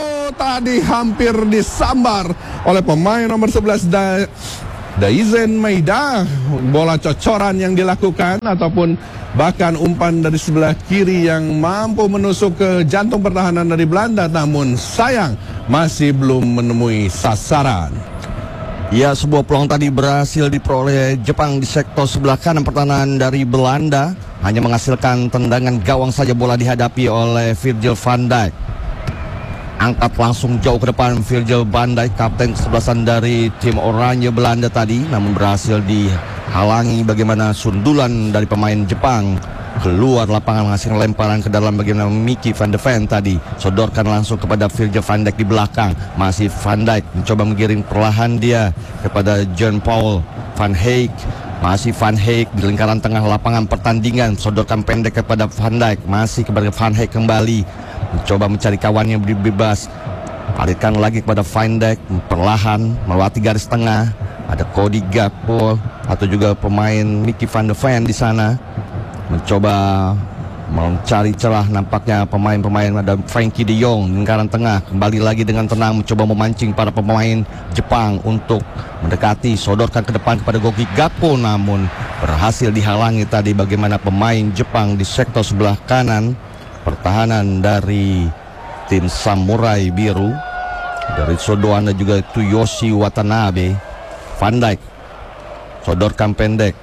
tadi hampir disambar oleh pemain nomor sebelas da Daizen Maeda. Bola cocoran yang dilakukan ataupun bahkan umpan dari sebelah kiri yang mampu menusuk ke jantung pertahanan dari Belanda, namun sayang masih belum menemui sasaran. Ya, sebuah peluang tadi berhasil diperoleh Jepang di sektor sebelah kanan pertahanan dari Belanda. Hanya menghasilkan tendangan gawang saja bola dihadapi oleh Virgil van Dijk. Angkat langsung jauh ke depan Virgil van Dijk, kapten kesebelasan dari tim Oranje Belanda tadi, namun berhasil dihalangi bagaimana sundulan dari pemain Jepang. Keluar lapangan menghasilkan lemparan ke dalam bagaimana Mickey van de Ven tadi. Sodorkan langsung kepada Virgil van Dijk di belakang. Masih Van Dijk mencoba menggiring perlahan dia kepada John Paul Van Heek. Masih Van Heek di lingkaran tengah lapangan pertandingan. Sodorkan pendek kepada Van Dijk. Masih kepada Van Heek kembali. Mencoba mencari kawan yang bebas. Alihkan lagi kepada Van Dijk. Perlahan melewati garis tengah. Ada Cody Gakpo atau juga pemain Mickey van de Ven di sana. Mencoba mencari celah nampaknya pemain-pemain. Ada Frankie de Jong lingkaran tengah, kembali lagi dengan tenang mencoba memancing para pemain Jepang untuk mendekati. Sodorkan ke depan kepada Gogi Gakpo, namun berhasil dihalangi tadi bagaimana pemain Jepang di sektor sebelah kanan pertahanan dari tim Samurai Biru, dari Sodoan dan juga Tsuyoshi Watanabe. Van Dijk sodorkan pendek,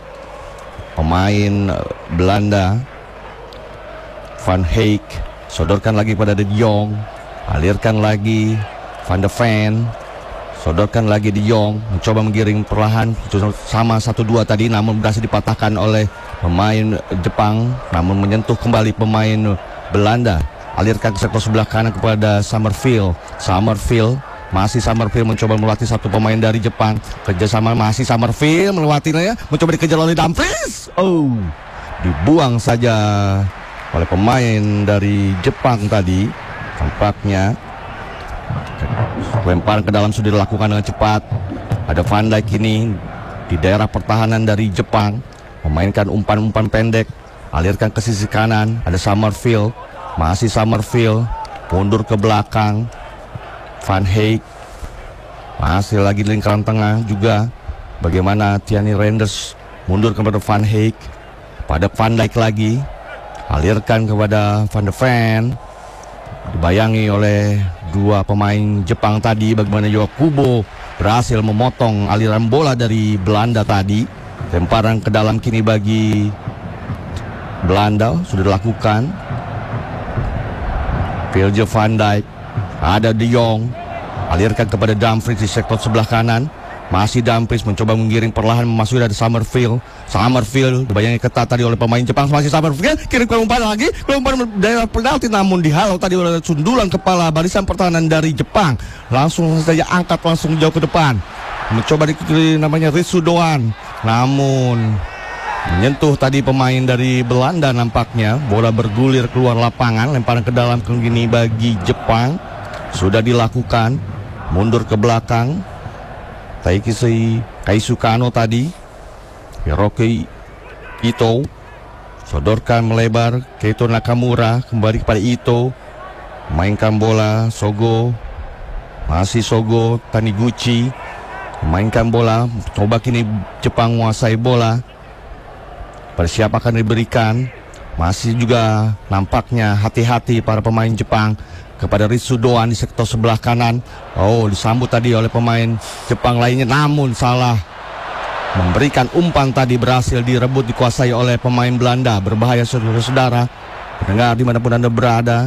pemain Belanda Van Heek sodorkan lagi pada De Jong, alirkan lagi Van de Ven, sodorkan lagi De Jong, mencoba menggiring perlahan sama satu dua tadi, namun berhasil dipatahkan oleh pemain Jepang, namun menyentuh kembali pemain Belanda. Alirkan ke sektor sebelah kanan kepada Summerfield. Summerfield masih Summerfield mencoba melewati satu pemain dari Jepang. Kerjasama masih Summerfield melewatinya, mencoba dikejar oleh Dumfries. Oh, dibuang saja oleh pemain dari Jepang tadi. Tampaknya lemparan ke dalam sudah dilakukan dengan cepat. Ada Van Dijk ini di daerah pertahanan dari Jepang, memainkan umpan-umpan pendek. Alirkan ke sisi kanan, ada Summerfield. Masih Summerfield, mundur ke belakang. Van Heek masih lagi di lingkaran tengah juga. Bagaimana Tiani Reinders mundur kepada Van Heek, pada Van Dijk lagi. Alirkan kepada Van de Ven. Dibayangi oleh dua pemain Jepang tadi. Bagaimana juga Kubo berhasil memotong aliran bola dari Belanda tadi. Lemparan ke dalam kini bagi Belanda sudah dilakukan. Virgil van Dijk, ada De Jong, alirkan kepada Dumfries di sektor sebelah kanan. Masih Dumfries mencoba menggiring perlahan memasuki dari Summerfield. Summerfield dibayangi ketat tadi oleh pemain Jepang. Masih Summerfield, kirim ke umpan lagi, ke umpan daerah penalti, namun dihalau tadi oleh sundulan kepala barisan pertahanan dari Jepang. Langsung saja angkat langsung jauh ke depan. Mencoba di namanya Ritsu Doan, namun menyentuh tadi pemain dari Belanda nampaknya. Bola bergulir keluar lapangan, lemparan ke dalam kini bagi Jepang. Sudah dilakukan, mundur ke belakang. Taikeshi Kaisukano tadi, Hiroki Ito sodorkan melebar. Keito Nakamura kembali kepada Ito, mainkan bola. Sogo, masih Sogo. Taniguchi mainkan bola. Coba kini Jepang menguasai bola. Pada siapa akan diberikan? Masih juga nampaknya hati-hati para pemain Jepang kepada Ritsu Doan di sektor sebelah kanan. Oh, disambut tadi oleh pemain Jepang lainnya, namun salah memberikan umpan tadi. Berhasil direbut, dikuasai oleh pemain Belanda. Berbahaya saudara-saudara pendengar dimanapun Anda berada.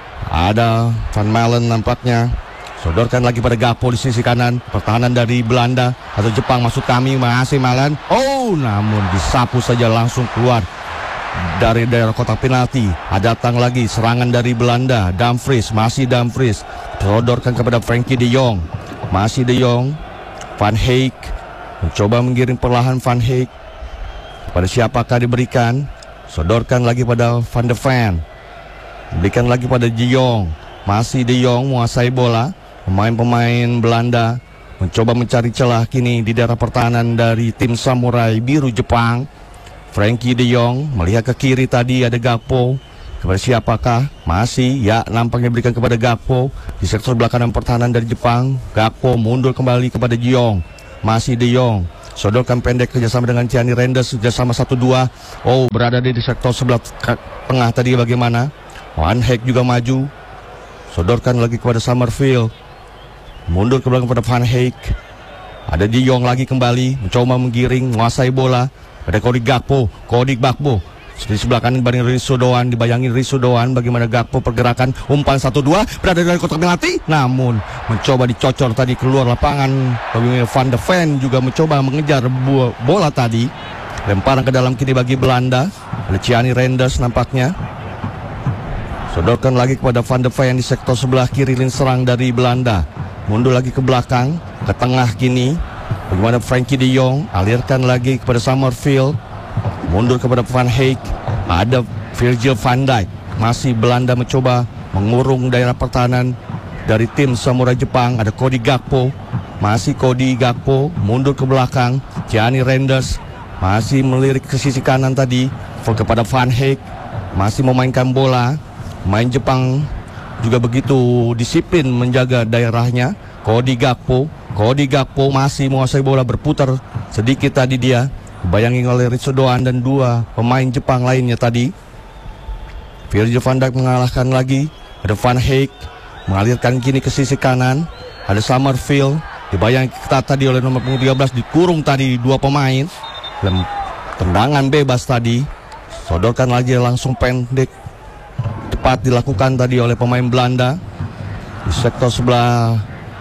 Ada Van Malen nampaknya. Sodorkan lagi pada Gakpo di sisi kanan. Pertahanan dari Belanda atau Jepang maksud kami, masih Malen. Oh, namun disapu saja langsung keluar dari daerah kotak penalti. Datang lagi serangan dari Belanda. Dumfries, masih Dumfries. Sodorkan kepada Frankie de Jong. Masih de Jong. Van Heek mencoba menggiring perlahan. Van Heek pada siapakah diberikan? Sodorkan lagi pada Van de Ven. Berikan lagi pada de Jong. Masih de Jong menguasai bola. Pemain-pemain Belanda mencoba mencari celah kini di daerah pertahanan dari tim Samurai Biru Jepang. Frankie de Jong melihat ke kiri tadi, ada Gakpo. Kepada siapakah? Masih, ya nampaknya diberikan kepada Gakpo. Di sektor belakang pertahanan dari Jepang, Gakpo mundur kembali kepada De Jong. Masih De Jong. Sodorkan pendek kerjasama dengan Gianni Reinders, kerjasama satu dua. Oh, berada di sektor sebelah tengah tadi bagaimana? Van Heek juga maju. Sodorkan lagi kepada Summerfield. Mundur ke belakang kepada Van Heek. Ada De Jong lagi kembali, mencoba menggiring, menguasai bola. Ada Cody Gakpo, Cody Gakpo. Di sebelah kanan dibanding Rizzo Doan, dibayangi Rizzo Doan bagaimana Gakpo pergerakan umpan satu dua berada dari kotak penalti, namun mencoba dicocor tadi keluar lapangan. Bagaimana Van de Ven juga mencoba mengejar bola tadi, lemparan ke dalam kini bagi Belanda. Ada Gianni Reinders nampaknya. Sodorkan lagi kepada Van de Ven di sektor sebelah kiri lini serang dari Belanda. Mundur lagi ke belakang, ke tengah kini. Bagaimana Frankie De Jong, alirkan lagi kepada Summerfield. Mundur kepada Van Heek. Ada Virgil van Dijk. Masih Belanda mencoba mengurung daerah pertahanan dari tim Samurai Jepang. Ada Cody Gakpo. Masih Cody Gakpo. Mundur ke belakang. Gianni Reinders. Masih melirik ke sisi kanan tadi. Kepada Van Heek. Masih memainkan bola. Main Jepang juga begitu disiplin menjaga daerahnya. Cody Gakpo. Cody Gakpo masih menguasai bola, berputar sedikit tadi dia. Dibayangi oleh Rizzo Doan dan dua pemain Jepang lainnya tadi. Virgil van Dijk mengalahkan lagi. Ada Van Heek mengalirkan kini ke sisi kanan. Ada Summerfield dibayangi ketat tadi oleh nomor punggung tiga belas, dikurung tadi dua pemain. Tendangan bebas tadi. Sodorkan lagi langsung pendek. Cepat dilakukan tadi oleh pemain Belanda. Di sektor sebelah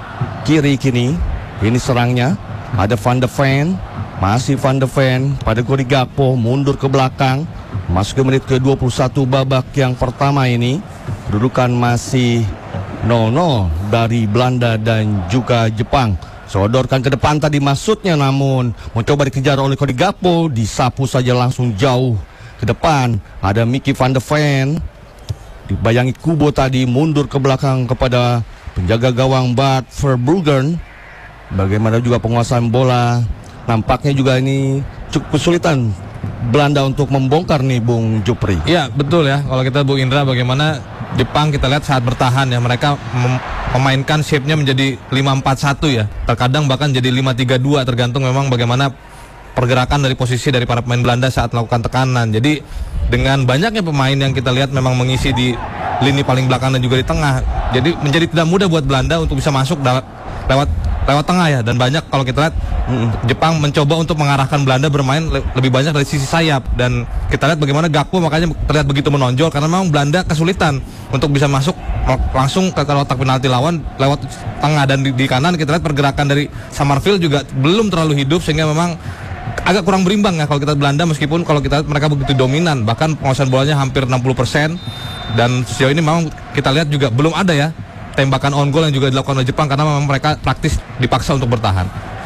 kiri kini. Ini serangnya. Ada Van de Ven. Masih Van de Ven pada Cody Gakpo, mundur ke belakang. Masuk ke menit ke dua puluh satu babak yang pertama ini. Kedudukan masih nol nol dari Belanda dan juga Jepang. Sodorkan ke depan tadi maksudnya, namun mencoba dikejar oleh Cody Gakpo, disapu saja langsung jauh ke depan. Ada Mickey Van de Ven. Dibayangi Kubo tadi, mundur ke belakang kepada penjaga gawang Bart Verbruggen. Bagaimana juga penguasaan bola. Nampaknya juga ini cukup kesulitan Belanda untuk membongkar nih Bung Jupri. Iya betul ya, kalau kita Bung Indra bagaimana Jepang kita lihat saat bertahan ya, mereka mem memainkan shape-nya menjadi lima empat satu ya. Terkadang bahkan jadi lima tiga dua, tergantung memang bagaimana pergerakan dari posisi dari para pemain Belanda saat melakukan tekanan. Jadi dengan banyaknya pemain yang kita lihat memang mengisi di lini paling belakang dan juga di tengah, jadi menjadi tidak mudah buat Belanda untuk bisa masuk lewat lewat tengah ya. Dan banyak kalau kita lihat mm, Jepang mencoba untuk mengarahkan Belanda bermain le lebih banyak dari sisi sayap. Dan kita lihat bagaimana Gakpo makanya terlihat begitu menonjol, karena memang Belanda kesulitan untuk bisa masuk langsung ke kotak penalti lawan lewat tengah. Dan di, di kanan kita lihat pergerakan dari Summerfield juga belum terlalu hidup, sehingga memang agak kurang berimbang ya kalau kita Belanda, meskipun kalau kita lihat mereka begitu dominan, bahkan penguasaan bolanya hampir enam puluh persen. Dan sejauh ini memang kita lihat juga belum ada ya tembakan on goal yang juga dilakukan oleh Jepang, karena memang mereka praktis dipaksa untuk bertahan.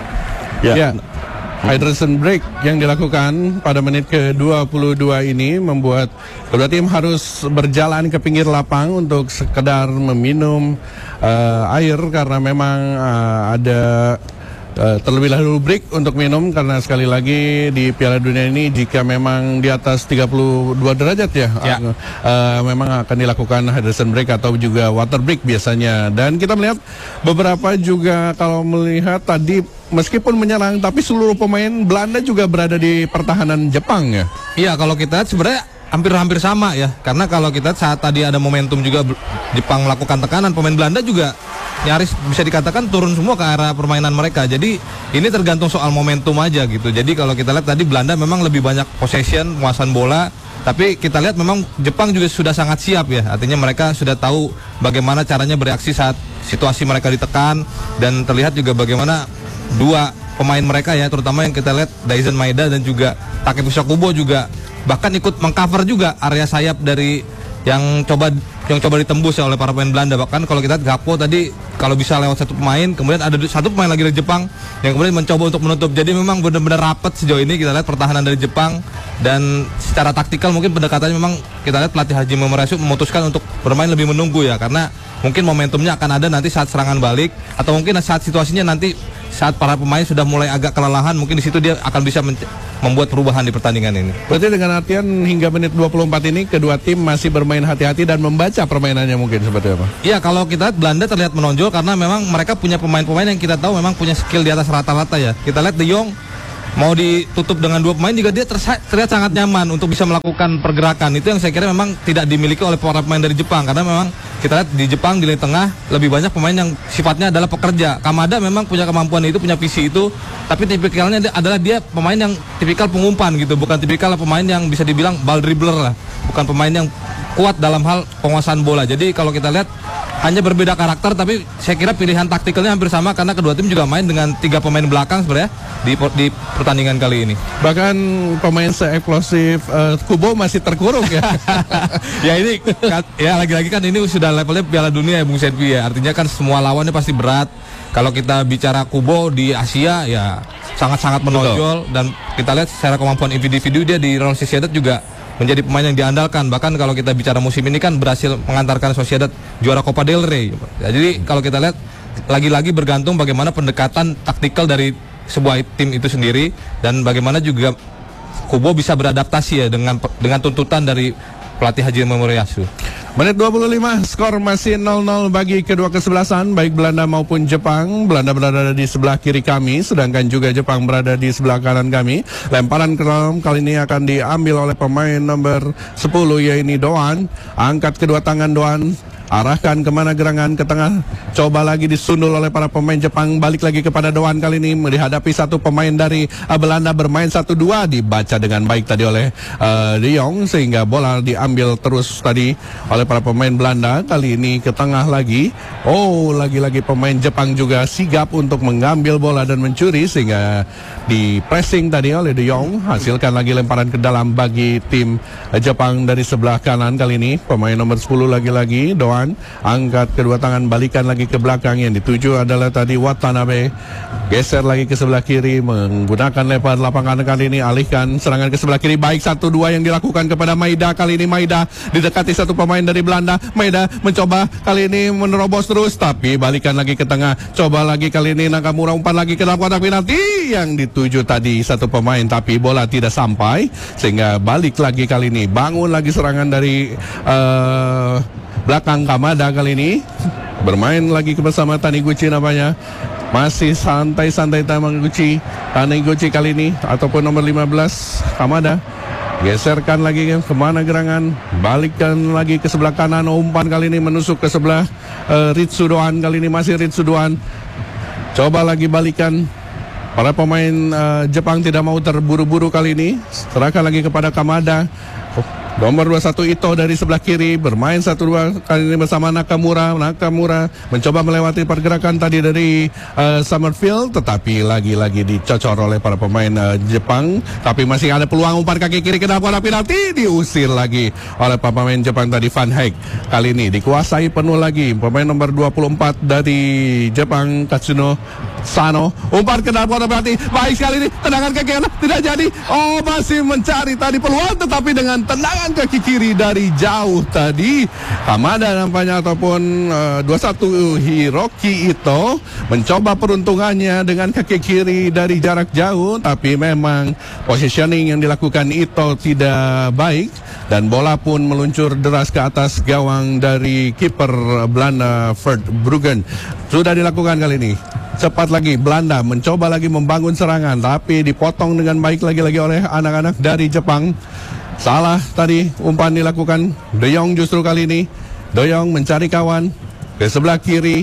Ya, ya. Hydration break yang dilakukan pada menit ke dua puluh dua ini membuat kedua tim harus berjalan ke pinggir lapang untuk sekedar meminum uh, air, karena memang uh, ada Uh, terlebih dahulu break untuk minum, karena sekali lagi di Piala Dunia ini jika memang di atas tiga puluh dua derajat ya, ya. Uh, uh, memang akan dilakukan hydration break atau juga water break biasanya. Dan kita melihat beberapa juga kalau melihat tadi meskipun menyerang tapi seluruh pemain Belanda juga berada di pertahanan Jepang ya. Iya, kalau kita lihat sebenarnya hampir-hampir sama ya, karena kalau kita saat tadi ada momentum juga Jepang melakukan tekanan, pemain Belanda juga nyaris bisa dikatakan turun semua ke arah permainan mereka. Jadi ini tergantung soal momentum aja gitu. Jadi kalau kita lihat tadi Belanda memang lebih banyak possession, penguasaan bola, tapi kita lihat memang Jepang juga sudah sangat siap ya. Artinya mereka sudah tahu bagaimana caranya bereaksi saat situasi mereka ditekan, dan terlihat juga bagaimana dua pemain mereka ya, terutama yang kita lihat Daizen Maeda dan juga Takefusa Kubo juga bahkan ikut mengcover juga area sayap dari yang coba yang coba ditembus ya oleh para pemain Belanda. Bahkan kalau kita lihat Gakpo tadi kalau bisa lewat satu pemain, kemudian ada satu pemain lagi dari Jepang yang kemudian mencoba untuk menutup. Jadi memang benar-benar rapat sejauh ini kita lihat pertahanan dari Jepang. Dan secara taktikal mungkin pendekatannya memang kita lihat pelatih Hajime Murasu memutuskan untuk bermain lebih menunggu ya, karena mungkin momentumnya akan ada nanti saat serangan balik, atau mungkin saat situasinya nanti saat para pemain sudah mulai agak kelelahan, mungkin di situ dia akan bisa membuat perubahan di pertandingan ini. Berarti dengan artian hingga menit dua puluh empat ini kedua tim masih bermain hati-hati dan membaca permainannya mungkin seperti apa? Iya, kalau kita lihat Belanda terlihat menonjol karena memang mereka punya pemain-pemain yang kita tahu memang punya skill di atas rata-rata ya. Kita lihat De Jong mau ditutup dengan dua pemain juga dia terlihat sangat nyaman untuk bisa melakukan pergerakan. Itu yang saya kira memang tidak dimiliki oleh para pemain dari Jepang, karena memang kita lihat di Jepang di lini tengah lebih banyak pemain yang sifatnya adalah pekerja. Kamada memang punya kemampuan itu, punya visi itu, tapi tipikalnya dia adalah dia pemain yang tipikal pengumpan gitu, bukan tipikal pemain yang bisa dibilang ball dribbler lah, bukan pemain yang kuat dalam hal penguasaan bola. Jadi kalau kita lihat hanya berbeda karakter, tapi saya kira pilihan taktikalnya hampir sama karena kedua tim juga main dengan tiga pemain belakang sebenarnya di, di pertandingan kali ini. Bahkan pemain se-eksplosif uh, Kubo masih terkurung ya. Ya ini ya lagi-lagi kan ini sudah levelnya Piala Dunia ya Bung Serpi ya. Artinya kan semua lawannya pasti berat. Kalau kita bicara Kubo di Asia ya sangat-sangat menonjol. Betul. Dan kita lihat secara kemampuan individu dia di Real Sociedad juga menjadi pemain yang diandalkan. Bahkan kalau kita bicara musim ini kan berhasil mengantarkan Sociedad juara Copa del Rey. Jadi kalau kita lihat lagi-lagi bergantung bagaimana pendekatan taktikal dari sebuah tim itu sendiri dan bagaimana juga Kubo bisa beradaptasi ya dengan dengan tuntutan dari pelatih Hajime Moriyasu. Menit dua puluh lima, skor masih nol nol bagi kedua kesebelasan, baik Belanda maupun Jepang. Belanda berada di sebelah kiri kami, sedangkan juga Jepang berada di sebelah kanan kami. Lemparan ke dalam kali ini akan diambil oleh pemain nomor sepuluh, yaitu Doan. Angkat kedua tangan Doan, arahkan kemana gerangan, ke tengah. Coba lagi disundul oleh para pemain Jepang. Balik lagi kepada Doan kali ini menghadapi satu pemain dari uh, Belanda bermain satu dua. Dibaca dengan baik tadi oleh uh, De Jong, sehingga bola diambil terus tadi oleh para pemain Belanda. Kali ini ke tengah lagi. Oh, lagi-lagi pemain Jepang juga sigap untuk mengambil bola dan mencuri, sehingga di pressing tadi oleh De Jong. Hasilkan lagi lemparan ke dalam bagi tim uh, Jepang dari sebelah kanan. Kali ini pemain nomor sepuluh lagi-lagi Doan. Angkat kedua tangan, balikan lagi ke belakang. Yang dituju adalah tadi Watanabe. Geser lagi ke sebelah kiri menggunakan lebar lapangan. Kali ini alihkan serangan ke sebelah kiri. Baik satu dua yang dilakukan kepada Maeda. Kali ini Maeda didekati satu pemain dari Belanda. Maeda mencoba kali ini menerobos terus, tapi balikan lagi ke tengah. Coba lagi kali ini Nakamura umpan lagi ke dalam kotak penalti. Yang dituju tadi satu pemain, tapi bola tidak sampai, sehingga balik lagi kali ini. Bangun lagi serangan dari uh, belakang Kamada kali ini. Bermain lagi bersama Taniguchi namanya. Masih santai-santai Taniguchi. Taniguchi kali ini ataupun nomor lima belas Kamada. Geserkan lagi kemana gerangan. Balikkan lagi ke sebelah kanan. Umpan kali ini menusuk ke sebelah uh, Ritsu Doan. Kali ini masih Ritsu Doan. Coba lagi balikan. Para pemain uh, Jepang tidak mau terburu-buru kali ini. Serahkan lagi kepada Kamada. Oh, nomor dua puluh satu Ito dari sebelah kiri bermain satu dua kali ini bersama Nakamura. Nakamura mencoba melewati pergerakan tadi dari uh, Summerfield, tetapi lagi-lagi dicocor oleh para pemain uh, Jepang. Tapi masih ada peluang umpan kaki kiri ke dalam kotak penalti, diusir lagi oleh para pemain Jepang tadi. Van Hek kali ini dikuasai penuh lagi pemain nomor dua puluh empat dari Jepang, Katsuno Sano. Umpan ke dalam kotak penalti, baik sekali ini, tendangan kaki kanan tidak jadi. Oh, masih mencari tadi peluang, tetapi dengan tendangan kaki kiri dari jauh tadi Kamada nampaknya ataupun uh, dua puluh satu Hiroki Ito mencoba peruntungannya dengan kaki kiri dari jarak jauh, tapi memang positioning yang dilakukan Ito tidak baik dan bola pun meluncur deras ke atas gawang dari kiper Belanda Verbruggen. Sudah dilakukan kali ini. Cepat lagi Belanda mencoba lagi membangun serangan, tapi dipotong dengan baik lagi-lagi oleh anak-anak dari Jepang. Salah tadi umpan dilakukan De Jong justru kali ini. De Jong mencari kawan ke sebelah kiri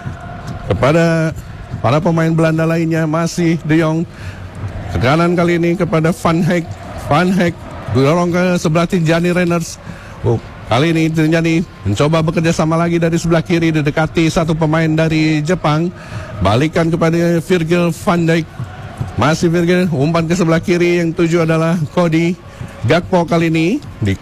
kepada para pemain Belanda lainnya. Masih De Jong ke kanan kali ini kepada Van Hek. Van Hek dorong ke sebelah Tinjani Reiners. Oh, kali ini Tinjani mencoba bekerja sama lagi dari sebelah kiri, didekati satu pemain dari Jepang. Balikan kepada Virgil van Dijk. Masih Virgil, umpan ke sebelah kiri, yang tuju adalah Cody Gakpo kali ini. Di,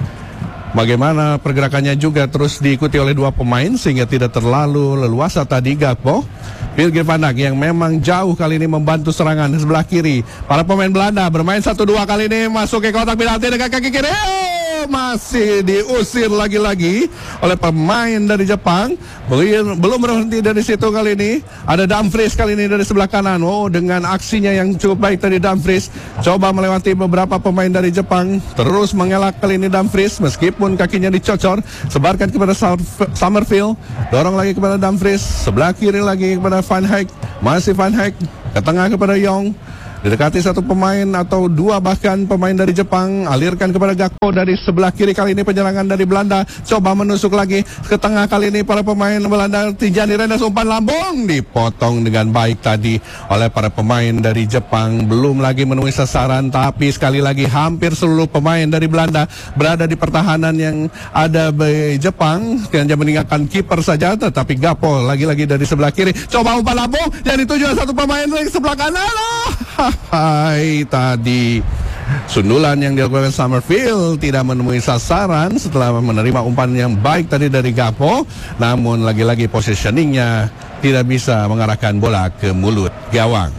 bagaimana pergerakannya juga terus diikuti oleh dua pemain sehingga tidak terlalu leluasa tadi Gakpo. Virgil van Dijk yang memang jauh kali ini membantu serangan di sebelah kiri. Para pemain Belanda bermain satu dua kali ini, masuk ke kotak penalti dengan kaki kiri. masih diusir lagi-lagi oleh pemain dari Jepang. Belum, belum berhenti dari situ kali ini. Ada Dumfries kali ini dari sebelah kanan. Oh, dengan aksinya yang cukup baik tadi Dumfries. Coba melewati beberapa pemain dari Jepang. Terus mengelak kali ini Dumfries. Meskipun kakinya dicocor. Sebarkan kepada Summerfield. Dorong lagi kepada Dumfries. Sebelah kiri lagi kepada Van Heyck. Masih Van Heyck. Ke tengah kepada Young. Didekati satu pemain atau dua bahkan pemain dari Jepang. Alirkan kepada Gakpo dari sebelah kiri. Kali ini penyerangan dari Belanda. Coba menusuk lagi ke tengah kali ini para pemain Belanda. Tijani Reinders umpan lambung. Dipotong dengan baik tadi oleh para pemain dari Jepang. Belum lagi menemui sasaran. Tapi sekali lagi hampir seluruh pemain dari Belanda berada di pertahanan yang ada di Jepang. Hanya meninggalkan kiper saja. Tetapi Gakpo lagi-lagi dari sebelah kiri. Coba umpan lambung. Yang dituju satu pemain dari sebelah kanan. Oh, hai tadi sundulan yang dilakukan Summerfield tidak menemui sasaran setelah menerima umpan yang baik tadi dari Gakpo. Namun lagi-lagi positioningnya tidak bisa mengarahkan bola ke mulut gawang.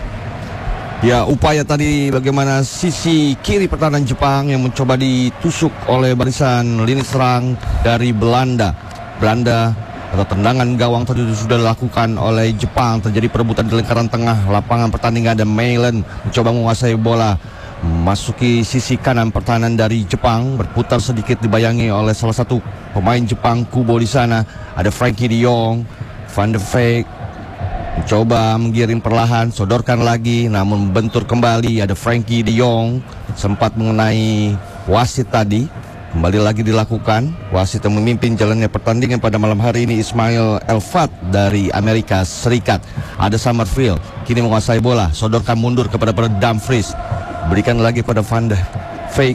Ya, upaya tadi bagaimana sisi kiri pertahanan Jepang yang mencoba ditusuk oleh barisan lini serang dari Belanda. Belanda atau tendangan gawang tadi sudah dilakukan oleh Jepang. Terjadi perebutan di lingkaran tengah lapangan pertandingan. Dan Malen mencoba menguasai bola, masuki sisi kanan pertahanan dari Jepang. Berputar sedikit dibayangi oleh salah satu pemain Jepang, Kubo di sana. Ada Frankie de Jong, Van de Beek mencoba menggiring perlahan, sodorkan lagi, namun bentur kembali. Ada Frankie de Jong sempat mengenai wasit tadi. Kembali lagi dilakukan. Wasit yang memimpin jalannya pertandingan pada malam hari ini Ismail Elfat dari Amerika Serikat. Ada Summerfield kini menguasai bola, sodorkan mundur kepada pada Dumfries, berikan lagi pada Van de Beek.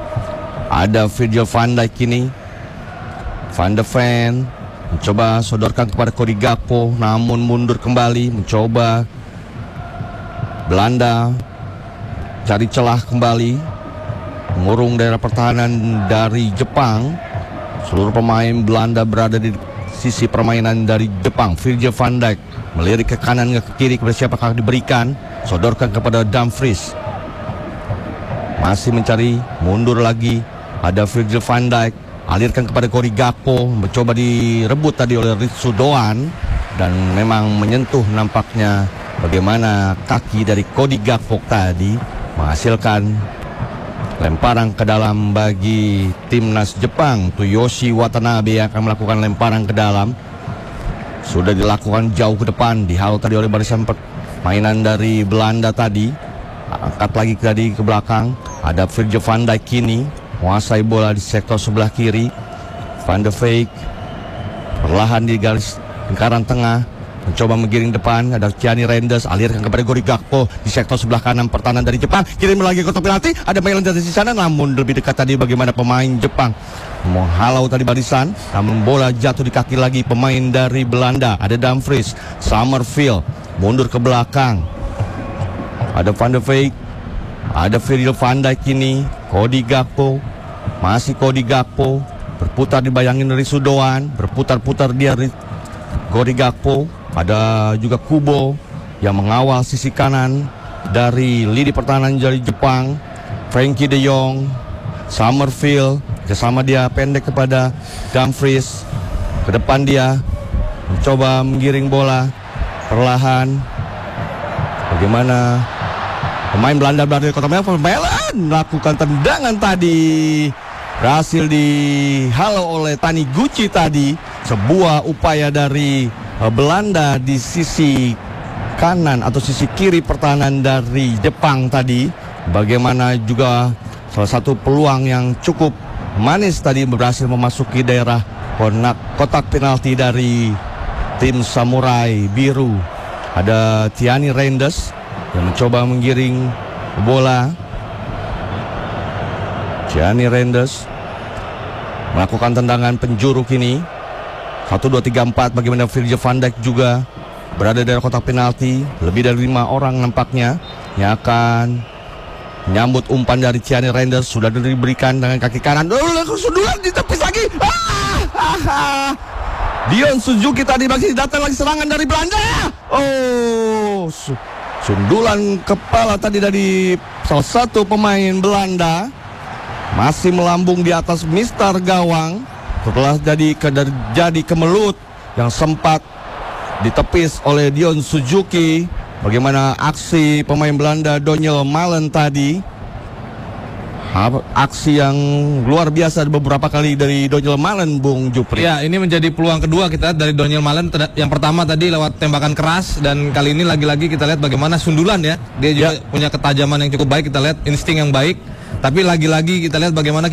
Ada Virgil van Dijk kini. Van de Ven mencoba sodorkan kepada Cody Gakpo, namun mundur kembali. Mencoba Belanda cari celah kembali, mengurung daerah pertahanan dari Jepang. Seluruh pemain Belanda berada di sisi permainan dari Jepang. Virgil van Dijk melirik ke kanan ke kiri, kepada siapakah diberikan, sodorkan kepada Dumfries, masih mencari, mundur lagi. Ada Virgil van Dijk, alirkan kepada Cody Gakpo, mencoba direbut tadi oleh Ritsu Doan, dan memang menyentuh nampaknya bagaimana kaki dari Cody Gakpo tadi menghasilkan lemparan ke dalam bagi timnas Jepang. Toyoshi Watanabe akan melakukan lemparan ke dalam. Sudah dilakukan jauh ke depan, dihalau tadi oleh barisan permainan dari Belanda tadi. Angkat lagi tadi ke belakang. Ada Virgil van Dijk kini menguasai bola di sektor sebelah kiri. Van de Beek perlahan di garis lingkaran tengah, mencoba menggiring depan. Ada Tijani Reinders, alirkan kepada Cody Gakpo di sektor sebelah kanan pertahanan dari Jepang. Kirim lagi ke kotak penalti. Ada Malen dari sana, namun lebih dekat tadi bagaimana pemain Jepang menghalau tadi barisan, namun bola jatuh di kaki lagi pemain dari Belanda. Ada Dumfries, Summerfield mundur ke belakang. Ada Van de Beek, ada Virgil van Dijk kini. Cody Gakpo, masih Cody Gakpo, berputar dibayangin dari Sudoan, berputar-putar dia Cody Gakpo. Ada juga Kubo yang mengawal sisi kanan dari lini pertahanan dari Jepang. Frankie de Jong, Summerfield, bersama dia pendek kepada Dumfries. Ke depan dia mencoba menggiring bola perlahan. Bagaimana pemain Belanda berada di kota Melen, Melen melakukan tendangan tadi, berhasil dihalau oleh Taniguchi tadi. Sebuah upaya dari Belanda di sisi kanan atau sisi kiri pertahanan dari Jepang tadi. Bagaimana juga salah satu peluang yang cukup manis tadi berhasil memasuki daerah kotak penalti dari tim Samurai Biru. Ada Tijani Reinders yang mencoba menggiring bola. Tijani Reinders melakukan tendangan penjuru kini. Satu, dua, tiga, empat. Bagaimana Virgil van Dijk juga berada di kotak penalti. Lebih dari lima orang nampaknya yang akan menyambut umpan dari Tijani Reinders. Sudah diberikan dengan kaki kanan. Oh, sundulan ditepis lagi. Ah, ah, ah. Dion Suzuki tadi masih datang lagi serangan dari Belanda. Oh, sundulan kepala tadi dari salah satu pemain Belanda. masih melambung di atas mister gawang setelah jadi jadi kemelut yang sempat ditepis oleh Dion Suzuki. Bagaimana aksi pemain Belanda Daniel Malen tadi, aksi yang luar biasa beberapa kali dari Daniel Malen, Bung Jupri. Ya, ini menjadi peluang kedua kita dari Daniel Malen. Yang pertama tadi lewat tembakan keras, dan kali ini lagi-lagi kita lihat bagaimana sundulan ya. Dia juga ya. punya ketajaman yang cukup baik, kita lihat insting yang baik. Tapi lagi-lagi kita lihat bagaimana